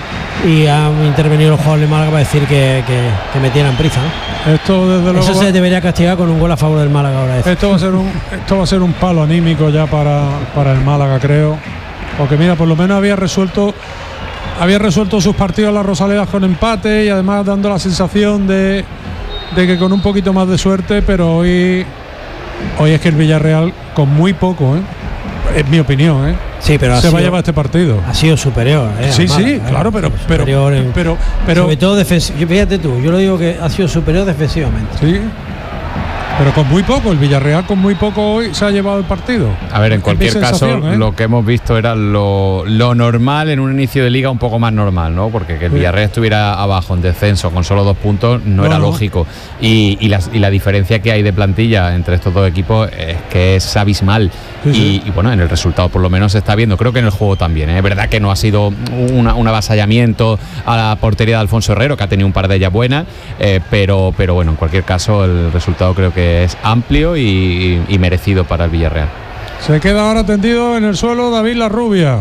y han intervenido los jugadores de Málaga para decir que, que, que metieran prisa, ¿no? Esto desde luego Eso va- se debería castigar con un gol a favor del Málaga ahora. eso. Esto va a ser un, esto va a ser un palo anímico ya para, para el Málaga, creo. Porque mira, por lo menos había resuelto había resuelto sus partidos las Rosaledas con empate y además dando la sensación de, de que con un poquito más de suerte, pero hoy hoy es que el Villarreal con muy poco, ¿eh? Es mi opinión, ¿eh? Sí, pero ha se va a sido- llevar este partido. Ha sido superior. ¿eh? Sí, al sí, Málaga, ¿eh? claro, pero pero Superior en- pero pero sobre todo defensivo. Fíjate tú, yo lo digo que ha sido superior defensivamente. sí. Pero con muy poco, el Villarreal con muy poco hoy se ha llevado el partido. A ver, en Es mi cualquier caso, sensación, ¿eh? lo que hemos visto era lo, lo normal en un inicio de liga un poco más normal, ¿no? Porque que el Sí. Villarreal estuviera abajo en descenso con solo dos puntos no, No, era no. lógico. Y, y, las- y la diferencia que hay de plantilla entre estos dos equipos es que es abismal. Sí, sí. Y, y bueno, en el resultado por lo menos se está viendo. Creo que en el juego también, ¿eh? Es verdad que no ha sido una- un avasallamiento a la portería de Alfonso Herrero, que ha tenido un par de ellas buenas, eh, pero, pero bueno, en cualquier caso el resultado creo que es amplio y, y merecido para el Villarreal. Se queda ahora tendido en el suelo David La Rubia.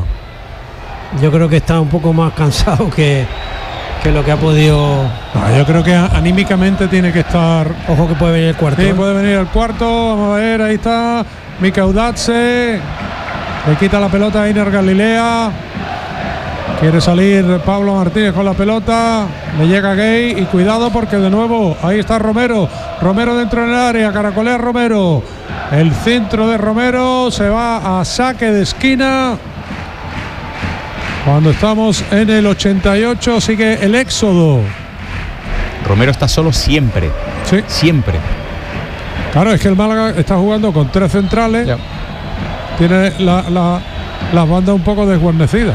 Yo creo que está un poco más cansado que, que lo que ha podido. No, yo creo que anímicamente tiene que estar. Ojo que puede venir el cuarto. Sí, ¿eh? puede venir el cuarto. Vamos a ver, ahí está. Mika Udazze. Le quita la pelota a Iner Galilea. Quiere salir Pablo Martínez con la pelota. Le llega Gay y cuidado porque de nuevo ahí está Romero. Romero dentro del área. Caracolea Romero. El centro de Romero se va a saque de esquina. Cuando estamos en el ochenta y ocho sigue el éxodo. Romero está solo siempre, Sí. siempre. Claro, es que el Málaga está jugando con tres centrales. Ya. Tiene la, la, las bandas un poco desguarnecidas.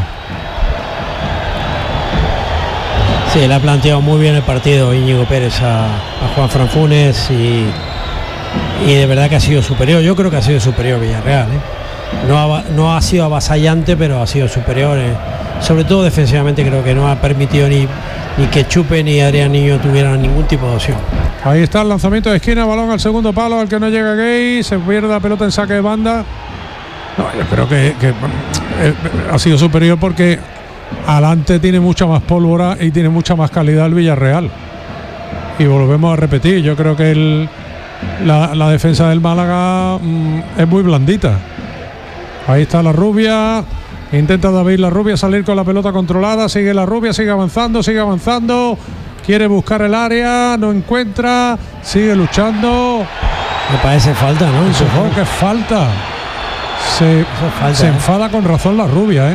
Sí, le ha planteado muy bien el partido Íñigo Pérez a, a Juan Franfunes y, y de verdad que ha sido superior. Yo creo que ha sido superior Villarreal, ¿eh? No, ha, no ha sido avasallante, pero ha sido superior. ¿eh? Sobre todo defensivamente creo que no ha permitido ni, ni que Chupe ni Adrián Niño tuvieran ningún tipo de opción. Ahí está el lanzamiento de esquina, balón al segundo palo, al que no llega Gay, se pierde la pelota en saque de banda. No, yo creo que, que, eh, ha sido superior porque adelante tiene mucha más pólvora y tiene mucha más calidad el Villarreal. Y volvemos a repetir, yo creo que el, la, la defensa del Málaga mm, es muy blandita. Ahí está La Rubia, intenta David La Rubia salir con la pelota controlada, sigue La Rubia, sigue avanzando, sigue avanzando, quiere buscar el área, no encuentra, sigue luchando. Me parece falta, ¿no? Supongo que es falta. Se, Eso es falta, se ¿eh? enfada con razón La Rubia, ¿eh?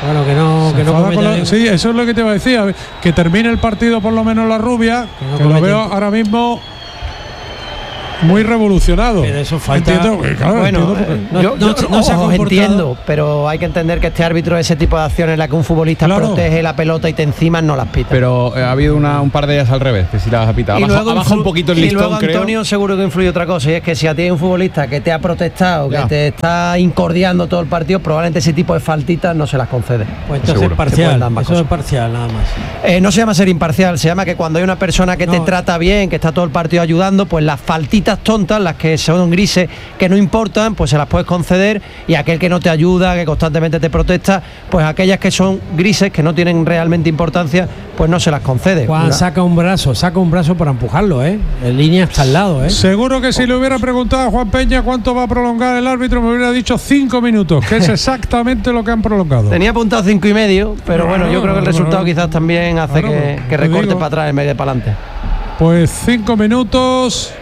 Bueno, que no, que no con la, sí, eso es lo que te iba a decir, a ver, que termine el partido por lo menos la rubia, que, no que lo veo ahora mismo muy revolucionado. Pero eso falta. Entiendo, claro, bueno, entiendo yo, yo, yo no, no os entiendo, pero hay que entender que este árbitro, ese tipo de acciones en la que un futbolista claro. protege la pelota y te encima, no las pita. Pero eh, ha habido una, un par de ellas al revés, que sí las ha pitado. Abajo, abajo un poquito el listón, y luego Antonio creo. seguro que influye otra cosa, y es que si a ti hay un futbolista que te ha protestado, ya. que te está incordiando todo el partido, probablemente ese tipo de faltitas no se las concede. Pues entonces es parcial, eso cosas. es parcial nada más. Eh, no se llama ser imparcial, se llama que cuando hay una persona que no. te trata bien, que está todo el partido ayudando, pues las faltitas tontas, las que son grises, que no importan, pues se las puedes conceder, y aquel que no te ayuda, que constantemente te protesta, pues aquellas que son grises, que no tienen realmente importancia, pues no se las concede. Juan, una... saca un brazo, saca un brazo para empujarlo, ¿eh? En línea está al lado, ¿eh? Seguro que si le hubiera preguntado a Juan Peña cuánto va a prolongar el árbitro, me hubiera dicho cinco minutos, que es exactamente lo que han prolongado. Tenía apuntado cinco y medio, pero bueno, bueno yo creo que el resultado bueno, quizás también hace bueno, que, que recorte digo, para atrás en vez de para adelante. Pues cinco minutos.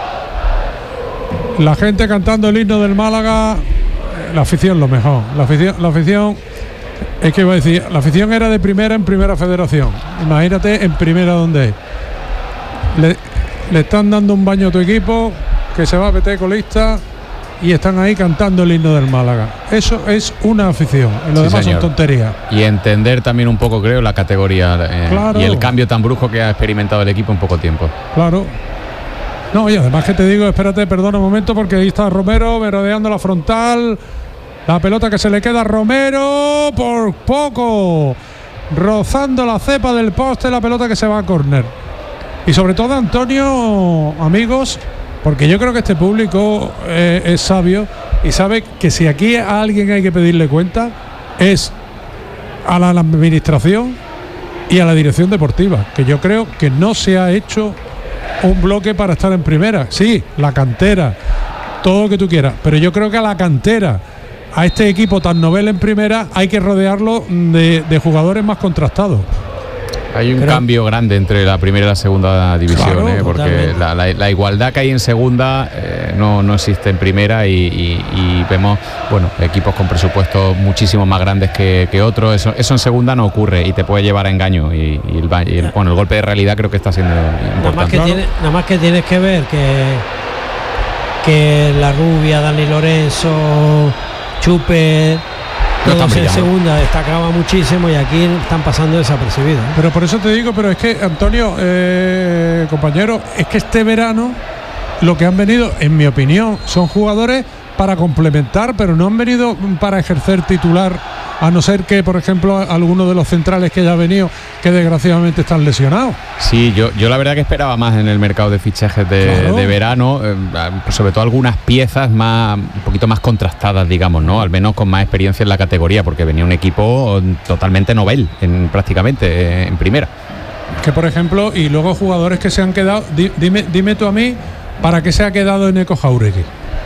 La gente cantando el himno del Málaga, la afición lo mejor. La afición, la afición, es que iba a decir, la afición era de primera en Primera Federación. Imagínate en primera donde es. Le, le están dando un baño a tu equipo, que se va a meter colista, y están ahí cantando el himno del Málaga. Eso es una afición. Y lo sí, demás señor. son tonterías. Y entender también un poco, creo, la categoría eh, claro. y el cambio tan brusco que ha experimentado el equipo en poco tiempo. Claro. No, y además que te digo, espérate, perdona un momento, porque ahí está Romero merodeando la frontal. La pelota que se le queda a Romero por poco, rozando la cepa del poste, la pelota que se va a córner. Y sobre todo, Antonio, amigos, porque yo creo que este público eh, es sabio y sabe que si aquí a alguien hay que pedirle cuenta es a la, a la administración y a la dirección deportiva, que yo creo que no se ha hecho un bloque para estar en primera. Sí, la cantera, todo lo que tú quieras, pero yo creo que a la cantera, a este equipo tan novel en primera, hay que rodearlo de, de jugadores más contrastados. Hay un Creo. cambio grande entre la primera y la segunda división, Claro, ¿eh? porque la, la, la igualdad que hay en segunda eh, no, no existe en primera, y, y, y vemos bueno equipos con presupuestos muchísimo más grandes que, que otros. Eso, eso en segunda no ocurre y te puede llevar a engaño, y, y, el, y el, bueno, el golpe de realidad creo que está siendo importante. Nada más que, tiene, nada más que tienes que ver que, que la rubia, Dani Lorenzo, Chupe, todos en segunda destacaba muchísimo, y aquí están pasando desapercibidos, ¿eh? Pero por eso te digo, pero es que, Antonio, eh, compañero, es que este verano lo que han venido, en mi opinión, son jugadores para complementar, pero no han venido para ejercer titular, a no ser que, por ejemplo, algunos de los centrales que ya han venido, que desgraciadamente están lesionados. Sí, yo, yo la verdad que esperaba más en el mercado de fichajes de, claro. de verano, eh, sobre todo algunas piezas más, un poquito más contrastadas, digamos, ¿no? Al menos con más experiencia en la categoría, porque venía un equipo totalmente novel, en, prácticamente, eh, en primera. Que, por ejemplo, y luego jugadores que se han quedado, di, dime, dime tú a mí, ¿para qué se ha quedado Eneco Jauregui?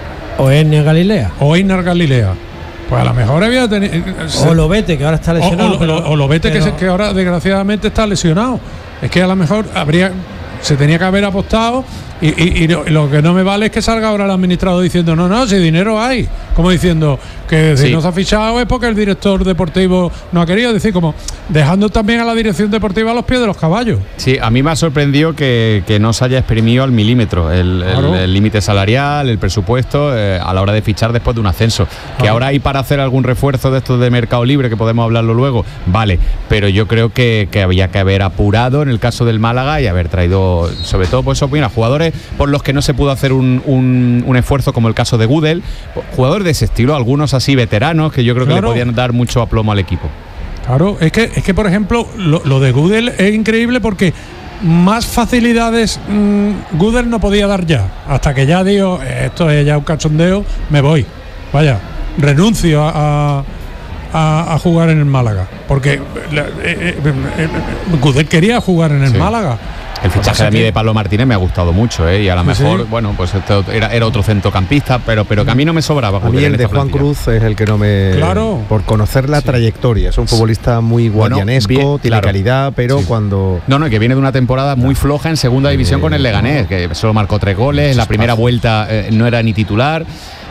O Einar Galilea. O Einar Galilea. Pues a lo mejor había tenido. O Lobete, que ahora está lesionado. O, o, pero, o Lobete, pero... que, se, que ahora desgraciadamente está lesionado. Es que a lo mejor habría. Se tenía que haber apostado. Y, y, y lo que no me vale es que salga ahora el administrador diciendo no, no, si dinero hay, como diciendo que si sí. no se ha fichado es porque el director deportivo no ha querido, decir, como dejando también a la dirección deportiva a los pies de los caballos. Sí, a mí me ha sorprendido que, que no se haya exprimido al milímetro el límite claro. salarial, el presupuesto eh, a la hora de fichar después de un ascenso. Claro. Que ahora hay para hacer algún refuerzo de estos de mercado libre, que podemos hablarlo luego, vale, pero yo creo que, que había que haber apurado en el caso del Málaga y haber traído, sobre todo, pues opinión, a jugadores por los que no se pudo hacer un, un, un esfuerzo, como el caso de Gudel, jugadores de ese estilo, algunos así veteranos, que yo creo claro. que le podían dar mucho aplomo al equipo. Claro, es que, es que por ejemplo, lo, lo de Gudel es increíble, porque más facilidades mmm, Gudel no podía dar ya, hasta que ya digo, esto es ya un cachondeo, me voy, vaya, renuncio a, a, a jugar en el Málaga, porque eh, eh, eh, Gudel quería jugar en el sí. Málaga. El fichaje de mí de Pablo Martínez me ha gustado mucho, ¿eh? Y a lo mejor, sí. bueno, pues esto era, era otro centrocampista, pero, pero que a mí no me sobraba. A mí el de Juan plantilla. Cruz es el que no me... Claro. Por conocer la sí. trayectoria. Es un futbolista muy guardianesco, bueno, bien, tiene claro. calidad, pero sí. cuando... No, no, que viene de una temporada muy floja en segunda división eh, con el Leganés, que solo marcó tres goles, en la primera vuelta eh, no era ni titular.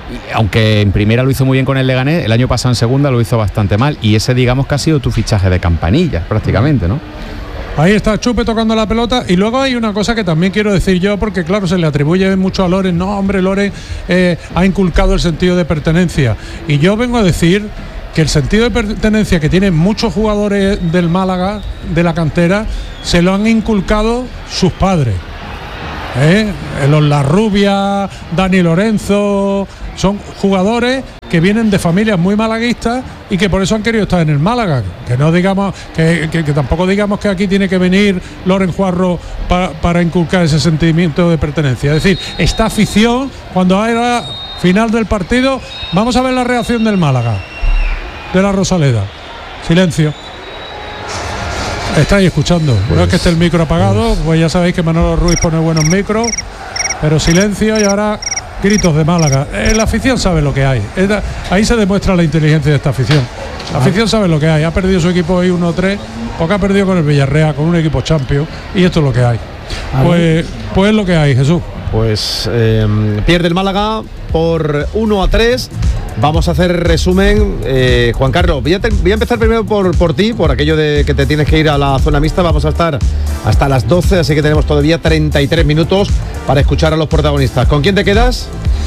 Y aunque en primera lo hizo muy bien con el Leganés, el año pasado en segunda lo hizo bastante mal. Y ese, digamos, que ha sido tu fichaje de campanilla, prácticamente, ¿no? Ahí está Chupe tocando la pelota. Y luego hay una cosa que también quiero decir yo, porque claro, se le atribuye mucho a Loren. No, hombre, Loren eh, ha inculcado el sentido de pertenencia. Y yo vengo a decir que el sentido de pertenencia que tienen muchos jugadores del Málaga, de la cantera, se lo han inculcado sus padres. ¿Eh? Los Larrubia, Dani Lorenzo, son jugadores que vienen de familias muy malaguistas y que por eso han querido estar en el Málaga. Que no digamos, que, que, que tampoco digamos que aquí tiene que venir Loren Juarro para, para inculcar ese sentimiento de pertenencia. Es decir, esta afición, cuando era final del partido, vamos a ver la reacción del Málaga, de la Rosaleda. Silencio. Estáis escuchando, pues, no es que esté el micro apagado, pues, pues ya sabéis que Manolo Ruiz pone buenos micros, pero silencio. Y ahora gritos de Málaga. Eh, la afición sabe lo que hay. Esta, ahí se demuestra la inteligencia de esta afición. La afición sabe lo que hay. Ha perdido su equipo hoy uno tres, porque ha perdido con el Villarreal, con un equipo champion, y esto es lo que hay. Pues, pues es lo que hay, Jesús. Pues eh, pierde el Málaga por uno a tres. Vamos a hacer resumen. eh, Juan Carlos, voy a, te, voy a empezar primero por, por ti, por aquello de que te tienes que ir a la zona mixta. Vamos a estar hasta las doce, así que tenemos todavía treinta y tres minutos para escuchar a los protagonistas. ¿Con quién te quedas?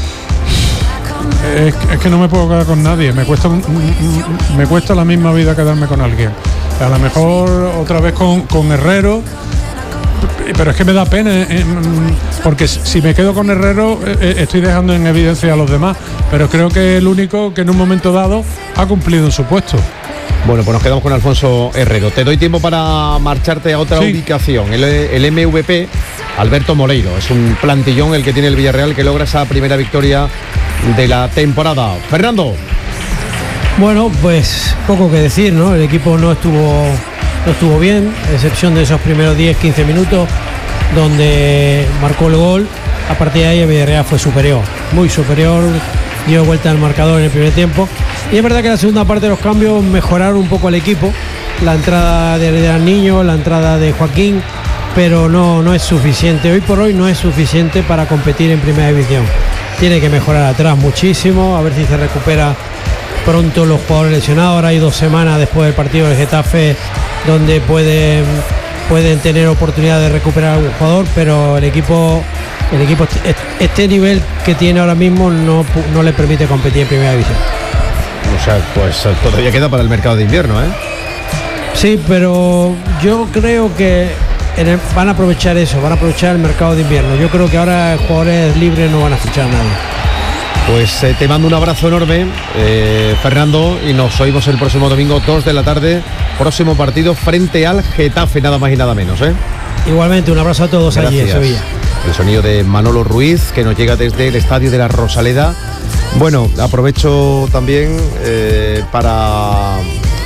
Es, es que no me puedo quedar con nadie. Me cuesta, me cuesta la misma vida quedarme con alguien. A lo mejor otra vez con, con Herrero, pero es que me da pena, eh, porque si me quedo con Herrero eh, estoy dejando en evidencia a los demás, pero creo que es el único que en un momento dado ha cumplido en su puesto. Bueno, pues nos quedamos con Alfonso Herrero. Te doy tiempo para marcharte a otra sí. ubicación. El, el M V P, Alberto Moleiro. Es un plantillón el que tiene el Villarreal, que logra esa primera victoria de la temporada. Fernando. Bueno, pues poco que decir, ¿no? El equipo no estuvo no estuvo bien, a excepción de esos primeros diez quince minutos donde marcó el gol. A partir de ahí el Villarreal fue superior, muy superior, dio vuelta al marcador en el primer tiempo. Y es verdad que en la segunda parte de los cambios mejoraron un poco al equipo, la entrada de, de Niño, la entrada de Joaquín, pero no, no es suficiente, hoy por hoy no es suficiente para competir en primera división. Tiene que mejorar atrás muchísimo, a ver si se recupera pronto los jugadores lesionados. Ahora hay dos semanas después del partido del Getafe donde pueden, pueden tener oportunidad de recuperar a algún jugador, pero el equipo el equipo este nivel que tiene ahora mismo no, no le permite competir en primera división. O sea, pues todavía queda para el mercado de invierno, ¿eh? Sí, pero yo creo que en el, van a aprovechar eso, van a aprovechar el mercado de invierno. Yo creo que ahora jugadores libres no van a fichar a nadie. Pues eh, te mando un abrazo enorme, eh, Fernando, y nos oímos el próximo domingo, dos de la tarde, próximo partido frente al Getafe, nada más y nada menos, ¿eh? Igualmente, un abrazo a todos. Gracias. Allí en Sevilla. El sonido de Manolo Ruiz, que nos llega desde el estadio de la Rosaleda. Bueno, aprovecho también eh, para,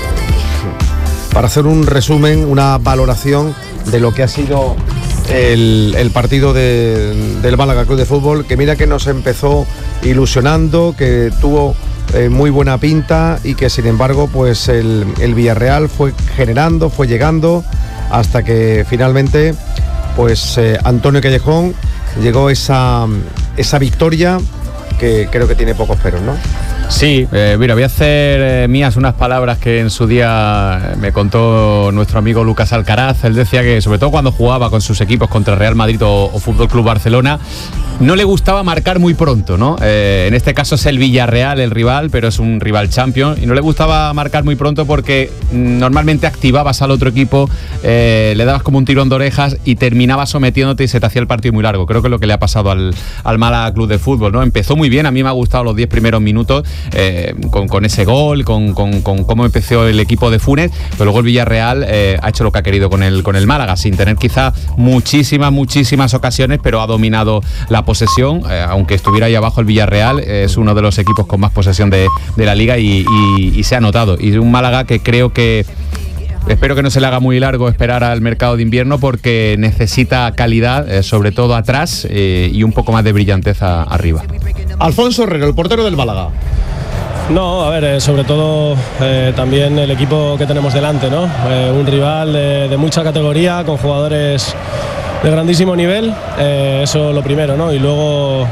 para hacer un resumen, una valoración de lo que ha sido el, el partido de, del Málaga Club de Fútbol, que mira que nos empezó ilusionando, que tuvo eh, muy buena pinta y que sin embargo pues el, el Villarreal fue generando, fue llegando hasta que finalmente pues eh, Antonio Callejón llegó esa, esa victoria que creo que tiene pocos peros, ¿no? Sí, eh, mira, voy a hacer eh, mías unas palabras que en su día me contó nuestro amigo Lucas Alcaraz. Él decía que sobre todo cuando jugaba con sus equipos contra Real Madrid o, o Fútbol Club Barcelona, no le gustaba marcar muy pronto, ¿no? Eh, en este caso es el Villarreal el rival, pero es un rival champion, y no le gustaba marcar muy pronto porque normalmente activabas al otro equipo, eh, le dabas como un tirón de orejas y terminabas sometiéndote y se te hacía el partido muy largo. Creo que es lo que le ha pasado al, al Málaga Club de Fútbol, ¿no? Empezó muy bien, a mí me ha gustado los diez primeros minutos, eh, con, con ese gol, con, con, con cómo empezó el equipo de Funes, pero luego el Villarreal eh, ha hecho lo que ha querido con el, con el Málaga, sin tener quizá muchísimas, muchísimas ocasiones, pero ha dominado la posesión, eh, aunque estuviera ahí abajo el Villarreal, eh, es uno de los equipos con más posesión de, de la liga y, y, y se ha notado. Y un Málaga que creo que espero que no se le haga muy largo esperar al mercado de invierno, porque necesita calidad, eh, sobre todo atrás, eh, y un poco más de brillanteza arriba. Alfonso Herrero, el portero del Málaga. No, a ver, eh, sobre todo eh, también el equipo que tenemos delante, ¿no? Eh, un rival de, de mucha categoría, con jugadores de grandísimo nivel, eh, eso lo primero, ¿no? Y luego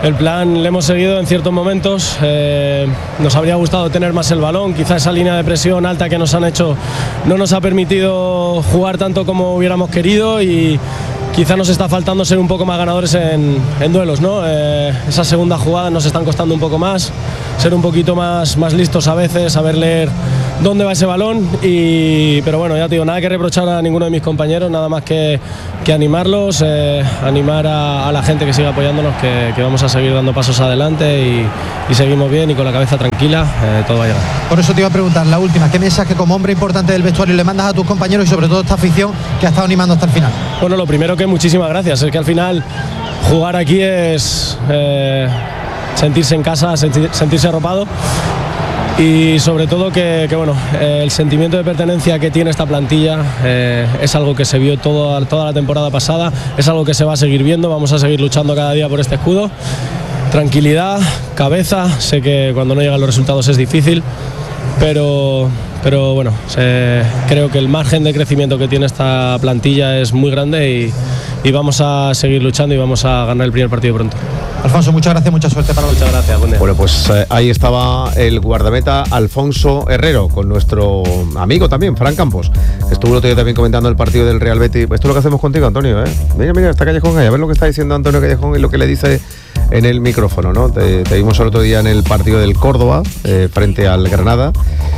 el plan le hemos seguido en ciertos momentos. Eh, nos habría gustado tener más el balón, quizá esa línea de presión alta que nos han hecho no nos ha permitido jugar tanto como hubiéramos querido y quizá nos está faltando ser un poco más ganadores en, en duelos, ¿no? Eh, esas segundas jugadas nos están costando un poco más, ser un poquito más, más listos a veces, saber leer dónde va ese balón, y, pero bueno, ya te digo, nada que reprochar a ninguno de mis compañeros, nada más que, que animarlos, eh, animar a, a la gente que siga apoyándonos, que, que vamos a seguir dando pasos adelante y, y seguimos bien y con la cabeza tranquila, eh, todo va a llegar. Por eso te iba a preguntar, la última, ¿qué mensaje como hombre importante del vestuario le mandas a tus compañeros y sobre todo a esta afición que ha estado animando hasta el final? Bueno, lo primero que muchísimas gracias, es que al final jugar aquí es eh, sentirse en casa, sentir, sentirse arropado. Y sobre todo que, que bueno, eh, el sentimiento de pertenencia que tiene esta plantilla eh, es algo que se vio todo, toda la temporada pasada, es algo que se va a seguir viendo, vamos a seguir luchando cada día por este escudo. Tranquilidad, cabeza, sé que cuando no llegan los resultados es difícil, pero, pero bueno, se, creo que el margen de crecimiento que tiene esta plantilla es muy grande y, y vamos a seguir luchando y vamos a ganar el primer partido pronto. Alfonso, muchas gracias, mucha suerte para hoy. Muchas gracias, buen día. Bueno, pues eh, ahí estaba el guardameta Alfonso Herrero con nuestro amigo también, Fran Campos. Estuvo el otro día también comentando el partido del Real Betis. Esto es lo que hacemos contigo, Antonio, ¿eh? Mira, mira, está Callejón ahí, a ver lo que está diciendo Antonio Callejón y lo que le dice en el micrófono, ¿no? Te, te vimos el otro día en el partido del Córdoba, eh, frente al Granada.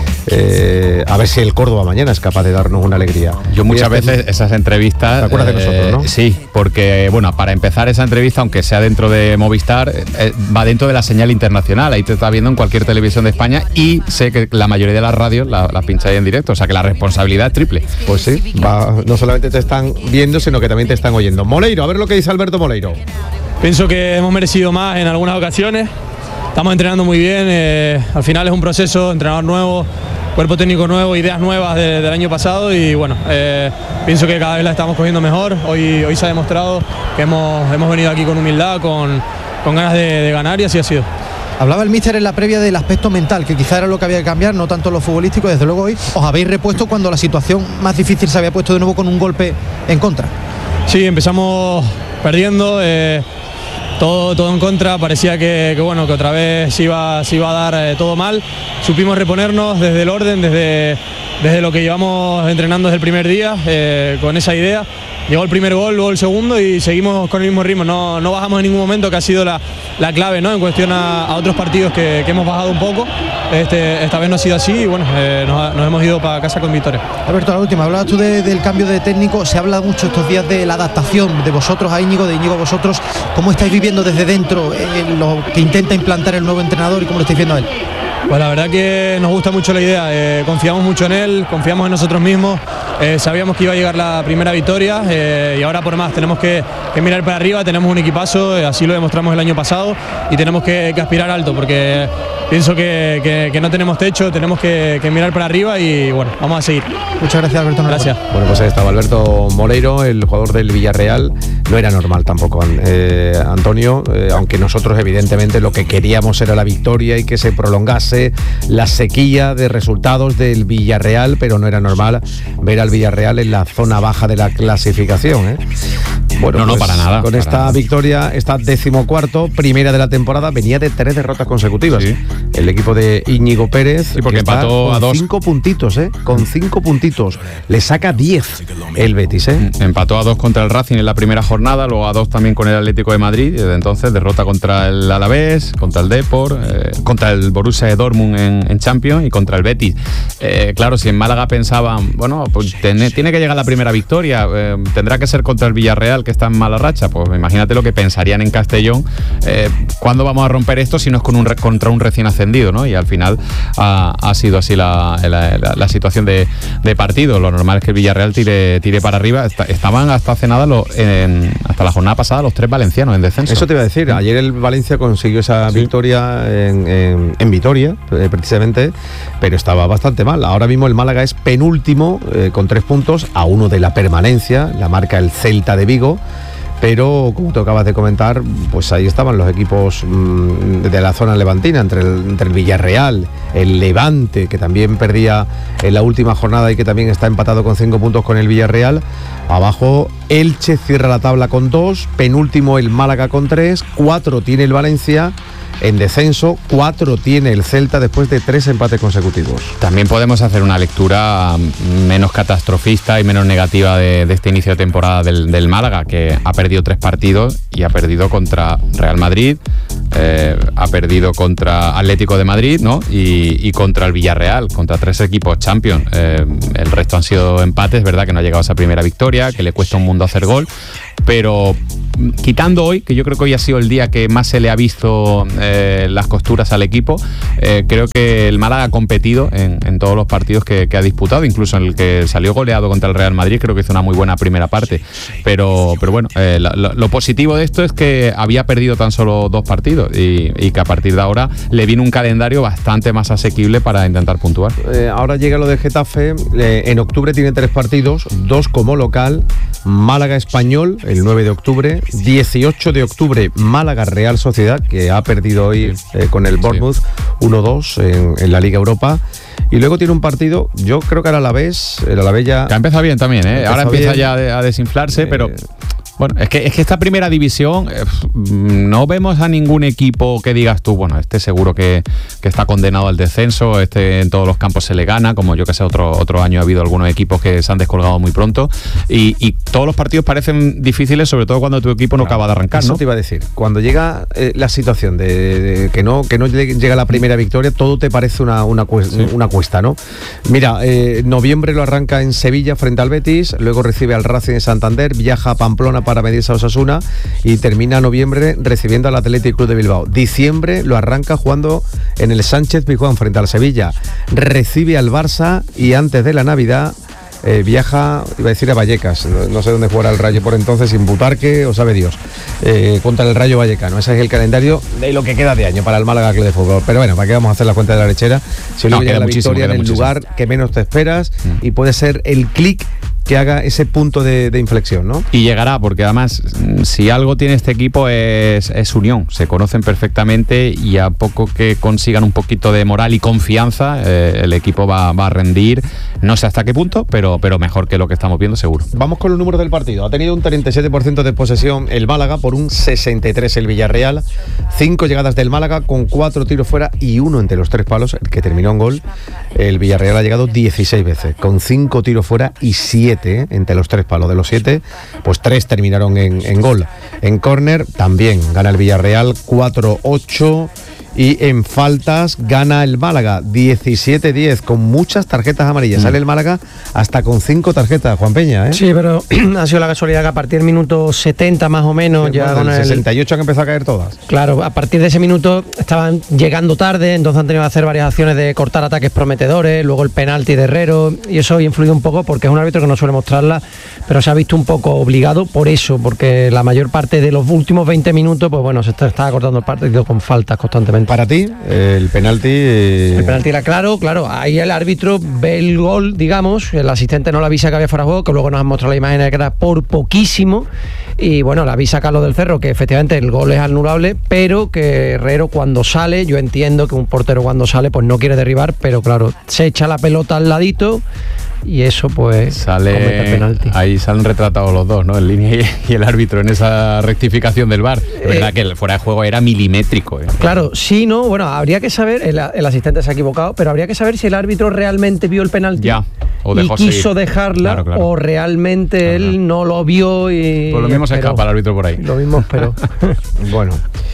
Eh, a ver si el Córdoba mañana es capaz de darnos una alegría. Yo muchas Mira, veces esas entrevistas... ¿Te acuerdas eh, de nosotros, no? Sí, porque, bueno, para empezar esa entrevista, aunque sea dentro de Movistar, eh, va dentro de la señal internacional. Ahí te está viendo en cualquier televisión de España y sé que la mayoría de las radios las la pincháis en directo, o sea que la responsabilidad es triple. Pues sí, va, no solamente te están viendo, sino que también te están oyendo. Moleiro, a ver lo que dice Alberto Moleiro. Pienso que hemos merecido más en algunas ocasiones. Estamos entrenando muy bien, eh, al final es un proceso, entrenador nuevo, cuerpo técnico nuevo, ideas nuevas de, del año pasado y bueno, eh, pienso que cada vez la estamos cogiendo mejor. Hoy, hoy se ha demostrado que hemos, hemos venido aquí con humildad, con, con ganas de, de ganar y así ha sido. Hablaba el míster en la previa del aspecto mental, que quizá era lo que había que cambiar, no tanto lo futbolístico. Desde luego hoy os habéis repuesto cuando la situación más difícil se había puesto de nuevo con un golpe en contra. Sí, empezamos perdiendo, eh, todo, todo en contra, parecía que, que bueno, que otra vez se iba, se iba a dar eh, todo mal. Supimos reponernos desde el orden, desde, desde lo que llevamos entrenando desde el primer día, eh, con esa idea. Llegó el primer gol, luego el segundo y seguimos con el mismo ritmo, no, no bajamos en ningún momento, que ha sido la, la clave, ¿no? En cuestión a, a otros partidos que, que hemos bajado un poco. Este, esta vez no ha sido así y bueno, eh, nos, nos hemos ido para casa con victoria. Alberto, la última, hablabas tú de, del cambio de técnico, se habla mucho estos días de la adaptación de vosotros a Íñigo, de Íñigo a vosotros. ¿Cómo estáis viviendo desde dentro eh, lo que intenta implantar el nuevo entrenador y cómo lo estáis viendo a él? Pues la verdad que nos gusta mucho la idea, eh, confiamos mucho en él, confiamos en nosotros mismos, eh, sabíamos que iba a llegar la primera victoria eh, y ahora por más tenemos que, que mirar para arriba, tenemos un equipazo, eh, así lo demostramos el año pasado y tenemos que, que aspirar alto porque pienso que, que, que no tenemos techo, tenemos que, que mirar para arriba y bueno, vamos a seguir. Muchas gracias, Alberto. Gracias. Bueno, pues ahí estaba Alberto Moleiro, el jugador del Villarreal. No era normal tampoco, eh, Antonio, eh, aunque nosotros evidentemente lo que queríamos era la victoria y que se prolongase la sequía de resultados del Villarreal, pero no era normal ver al Villarreal en la zona baja de la clasificación, ¿eh? Bueno, no, no, pues, para nada. Con para esta nada. victoria, esta decimocuarto, primera de la temporada, venía de tres derrotas consecutivas. Sí. El equipo de Íñigo Pérez, sí, porque está empató con a dos. cinco puntitos, ¿eh? Con cinco puntitos. Le saca diez el Betis, ¿eh? Empató a dos contra el Racing en la primera jornada, luego a dos también con el Atlético de Madrid, y desde entonces derrota contra el Alavés, contra el Depor, eh, contra el Borussia de Dortmund en, en Champions y contra el Betis. Eh, claro, si en Málaga pensaban, bueno, pues tiene, tiene que llegar la primera victoria, eh, tendrá que ser contra el Villarreal, que está en mala racha, pues imagínate lo que pensarían en Castellón, eh, ¿cuándo vamos a romper esto si no es con un, contra un recién ascendido, ¿no? Y al final ha, ha sido así la, la, la, la situación de, de partido. Lo normal es que el Villarreal tire, tire para arriba. Está, estaban hasta hace nada, los, en, hasta la jornada pasada, los tres valencianos en descenso. Eso te iba a decir, ayer el Valencia consiguió esa sí. victoria en, en, en Vitoria, eh, precisamente, pero estaba bastante mal. Ahora mismo el Málaga es penúltimo, eh, con tres puntos, a uno de la permanencia, la marca el Celta de Vigo. Pero, como tú acabas de comentar, pues ahí estaban los equipos mmm, de la zona levantina, entre el, entre el Villarreal, el Levante, que también perdía en la última jornada y que también está empatado con cinco puntos con el Villarreal. Abajo Elche cierra la tabla con dos, penúltimo el Málaga con tres, cuatro tiene el Valencia. En descenso, cuatro tiene el Celta después de tres empates consecutivos. También podemos hacer una lectura menos catastrofista y menos negativa de, de este inicio de temporada del, del Málaga, que ha perdido tres partidos y ha perdido contra Real Madrid, eh, ha perdido contra Atlético de Madrid, ¿no? y, y contra el Villarreal, contra tres equipos Champions. Eh, el resto han sido empates, verdad que no ha llegado a esa primera victoria, que le cuesta un mundo hacer gol, pero quitando hoy, que yo creo que hoy ha sido el día que más se le ha visto eh, las costuras al equipo, eh, creo que el Málaga ha competido en, en todos los partidos que, que ha disputado, incluso en el que salió goleado contra el Real Madrid, creo que hizo una muy buena primera parte, pero, pero bueno, eh, lo, lo positivo de esto es que había perdido tan solo dos partidos y, y que a partir de ahora le viene un calendario bastante más asequible para intentar puntuar. Eh, ahora llega lo de Getafe, eh, en octubre tiene tres partidos, dos como local, Málaga Español el nueve de octubre, dieciocho de octubre Málaga Real Sociedad, que ha perdido hoy eh, con el Bournemouth uno dos en, en la Liga Europa, y luego tiene un partido, yo creo que ahora la ves, el Alavés ya... Que ha empezado bien también, ¿eh? Ahora empieza bien. ya a desinflarse, eh, pero... Bueno, es que, es que esta primera división eh, no vemos a ningún equipo que digas tú, bueno, este seguro que, que está condenado al descenso, este en todos los campos se le gana, como yo que sé, otro, otro año ha habido algunos equipos que se han descolgado muy pronto y, y todos los partidos parecen difíciles, sobre todo cuando tu equipo no, no acaba de arrancar, eso ¿no? Te iba a decir, cuando llega eh, la situación de, de que no que no llega la primera victoria, todo te parece una, una, cuesta, sí. una cuesta, ¿no? Mira, eh, noviembre lo arranca en Sevilla frente al Betis, luego recibe al Racing de Santander, viaja a Pamplona para medirse a Osasuna y termina noviembre recibiendo al Athletic Club de Bilbao. Diciembre lo arranca jugando en el Sánchez Pizjuán frente al Sevilla, recibe al Barça y antes de la Navidad Eh, viaja, iba a decir a Vallecas, no, no sé dónde jugará el Rayo por entonces, sin Butarque o sabe Dios, eh, contra el Rayo Vallecano. Ese es el calendario de lo que queda de año para el Málaga Club de Fútbol. Pero bueno, ¿para qué vamos a hacer la cuenta de la lechera? Si no, llega la victoria en el muchísimo. lugar que menos te esperas mm. y puede ser el clic que haga ese punto de, de inflexión, ¿no? Y llegará, porque además, si algo tiene este equipo es, es unión, se conocen perfectamente y a poco que consigan un poquito de moral y confianza, eh, el equipo va, va a rendir, no sé hasta qué punto, pero, pero mejor que lo que estamos viendo seguro. Vamos con los números del partido. Ha tenido un treinta y siete por ciento de posesión el Málaga, por un sesenta y tres el Villarreal, cinco llegadas del Málaga con cuatro tiros fuera y uno entre los tres palos, el que terminó en gol. El Villarreal ha llegado dieciséis veces, con cinco tiros fuera y siete ¿eh? entre los tres palos. De los siete, pues tres terminaron en, en gol. En córner también gana el Villarreal cuatro ocho. Y en faltas gana el Málaga diecisiete diez, con muchas tarjetas amarillas. Mm. Sale el Málaga hasta con cinco tarjetas, Juan Peña, ¿eh? Sí, pero ha sido la casualidad que a partir del minuto setenta más o menos, sí, ya con el sesenta y ocho han empezado a caer todas. Claro, a partir de ese minuto estaban llegando tarde, entonces han tenido que hacer varias acciones de cortar ataques prometedores, luego el penalti de Herrero, y eso ha influido un poco porque es un árbitro que no suele mostrarla, pero se ha visto un poco obligado por eso, porque la mayor parte de los últimos veinte minutos, pues bueno, se estaba cortando el partido con faltas constantemente. Para ti, el penalti... Eh... El penalti era claro, claro. Ahí el árbitro ve el gol, digamos, el asistente no le avisa que había fuera de juego, que luego nos han mostrado la imagen de que era por poquísimo, y bueno, le avisa a Carlos del Cerro que efectivamente el gol es anulable, pero que Herrero cuando sale, yo entiendo que un portero cuando sale pues no quiere derribar, pero claro, se echa la pelota al ladito y eso pues sale comete el penalti. Ahí salen retratados los dos, ¿no? En línea y el árbitro en esa rectificación del V A R. Es verdad eh, que el fuera de juego era milimétrico, ¿eh? Claro, sí, no, bueno, habría que saber, el, el asistente se ha equivocado, pero habría que saber si el árbitro realmente vio el penalti ya, o dejó y quiso seguir. dejarla, claro, claro. o realmente claro, él claro. no lo vio y... Pues lo mismo se escapa el árbitro por ahí. Lo mismo espero. Bueno,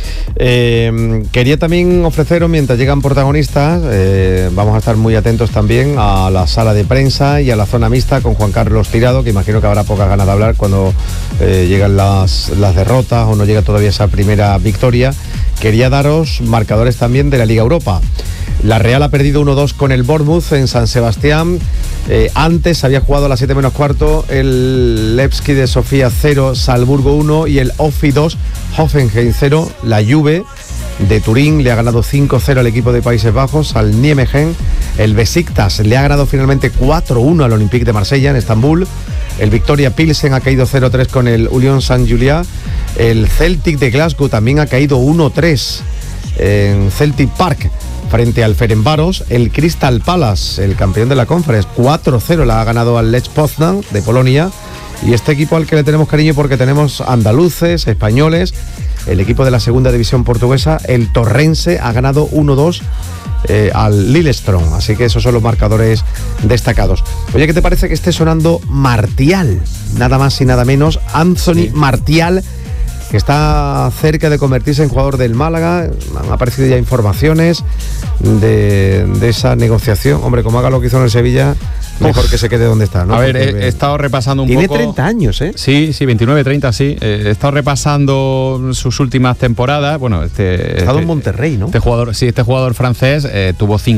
eh, quería también ofreceros, mientras llegan protagonistas, eh, vamos a estar muy atentos también a la sala de prensa y a la zona mixta con Juan Carlos Tirado, que imagino que habrá pocas ganas de hablar cuando eh, llegan las, las derrotas o no llega todavía esa primera victoria. Quería daros marcadores también de la Liga Europa. La Real ha perdido uno dos con el Bournemouth en San Sebastián. Eh, antes había jugado a las siete menos cuarto el Levski de Sofía cero, Salzburgo uno y el Offi dos, Hoffenheim cero. La Juve de Turín le ha ganado cinco cero al equipo de Países Bajos, al Nijmegen. El Besiktas le ha ganado finalmente cuatro uno al Olympique de Marsella en Estambul. El Victoria Pilsen ha caído cero tres con el Union Saint-Gilloise. El Celtic de Glasgow también ha caído uno tres en Celtic Park frente al Ferencváros. El Crystal Palace, el campeón de la Conference, cuatro cero la ha ganado al Lech Poznan de Polonia. Y este equipo al que le tenemos cariño porque tenemos andaluces, españoles, el equipo de la segunda división portuguesa, el Torrense, ha ganado uno dos eh, al Lillestrøm. Así que esos son los marcadores destacados. Oye, ¿qué te parece que esté sonando Martial? Nada más y nada menos, Anthony sí. Martial, que está cerca de convertirse en jugador del Málaga. Han aparecido ya informaciones de, de esa negociación. Hombre, como haga lo que hizo en el Sevilla, mejor Uf. que se quede donde está, ¿no? A ver, he, he estado repasando un tiene poco... Tiene treinta años, ¿eh? Sí, sí, veintinueve, treinta, sí. Eh, he estado repasando sus últimas temporadas. Bueno, este... Ha estado este, en Monterrey, ¿no? Este jugador, sí, este jugador francés eh, tuvo cinco